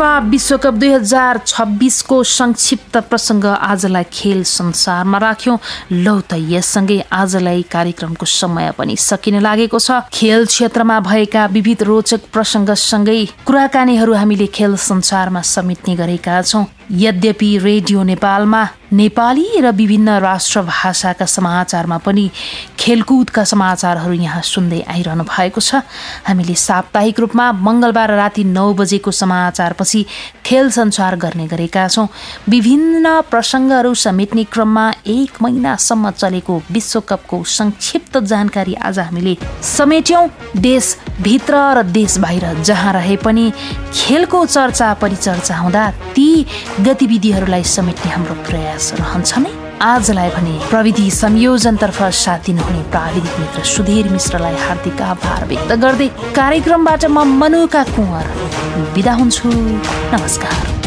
H: फिफा विश्वकप दुई हजार छब्बिसको संक्षिप्त प्रसङ्ग आजलाई खेल संसारमा राख्यौं। लौ त यससँगै आजलाई कार्यक्रमको समय पनि सकिन लागेको छ। खेल क्षेत्रमा भएका विविध रोचक प्रसङ्गसँगै कुराकानीहरू हामीले खेल संसारमा समेट्ने गरेका छौं। यद्यपि रेडियो नेपालमा नेपाली र विभिन्न राष्ट्र भाषाका समाचारमा पनि खेलकुदका समाचारहरू यहाँ सुन्दै आइरहनु भएको छ। हामीले साप्ताहिक रूपमा मंगलबार राति नौ बजेको समाचारपछि खेल संसार गर्ने गरेका छौं। विभिन्न प्रसङ्गहरू समेट्ने क्रममा एक महिनासम्म चलेको विश्वकपको संक्षिप्त जानकारी आज हामीले समेट्यौं। देशभित्र र देश बाहिर जहाँ रहे पनि खेलको चर्चा परिचर्चा हुँदा ती गतिविधिहरूलाई समेट्ने हाम्रो प्रयास रहन्छ नै। आजलाई भने प्रविधि संयोजनतर्फ साथ दिनुहुने प्राविधिक मित्र सुधीर मिश्रलाई हार्दिक आभार व्यक्त गर्दै कार्यक्रमबाट म मनुका कुँवर बिदा हुन्छु। नमस्कार।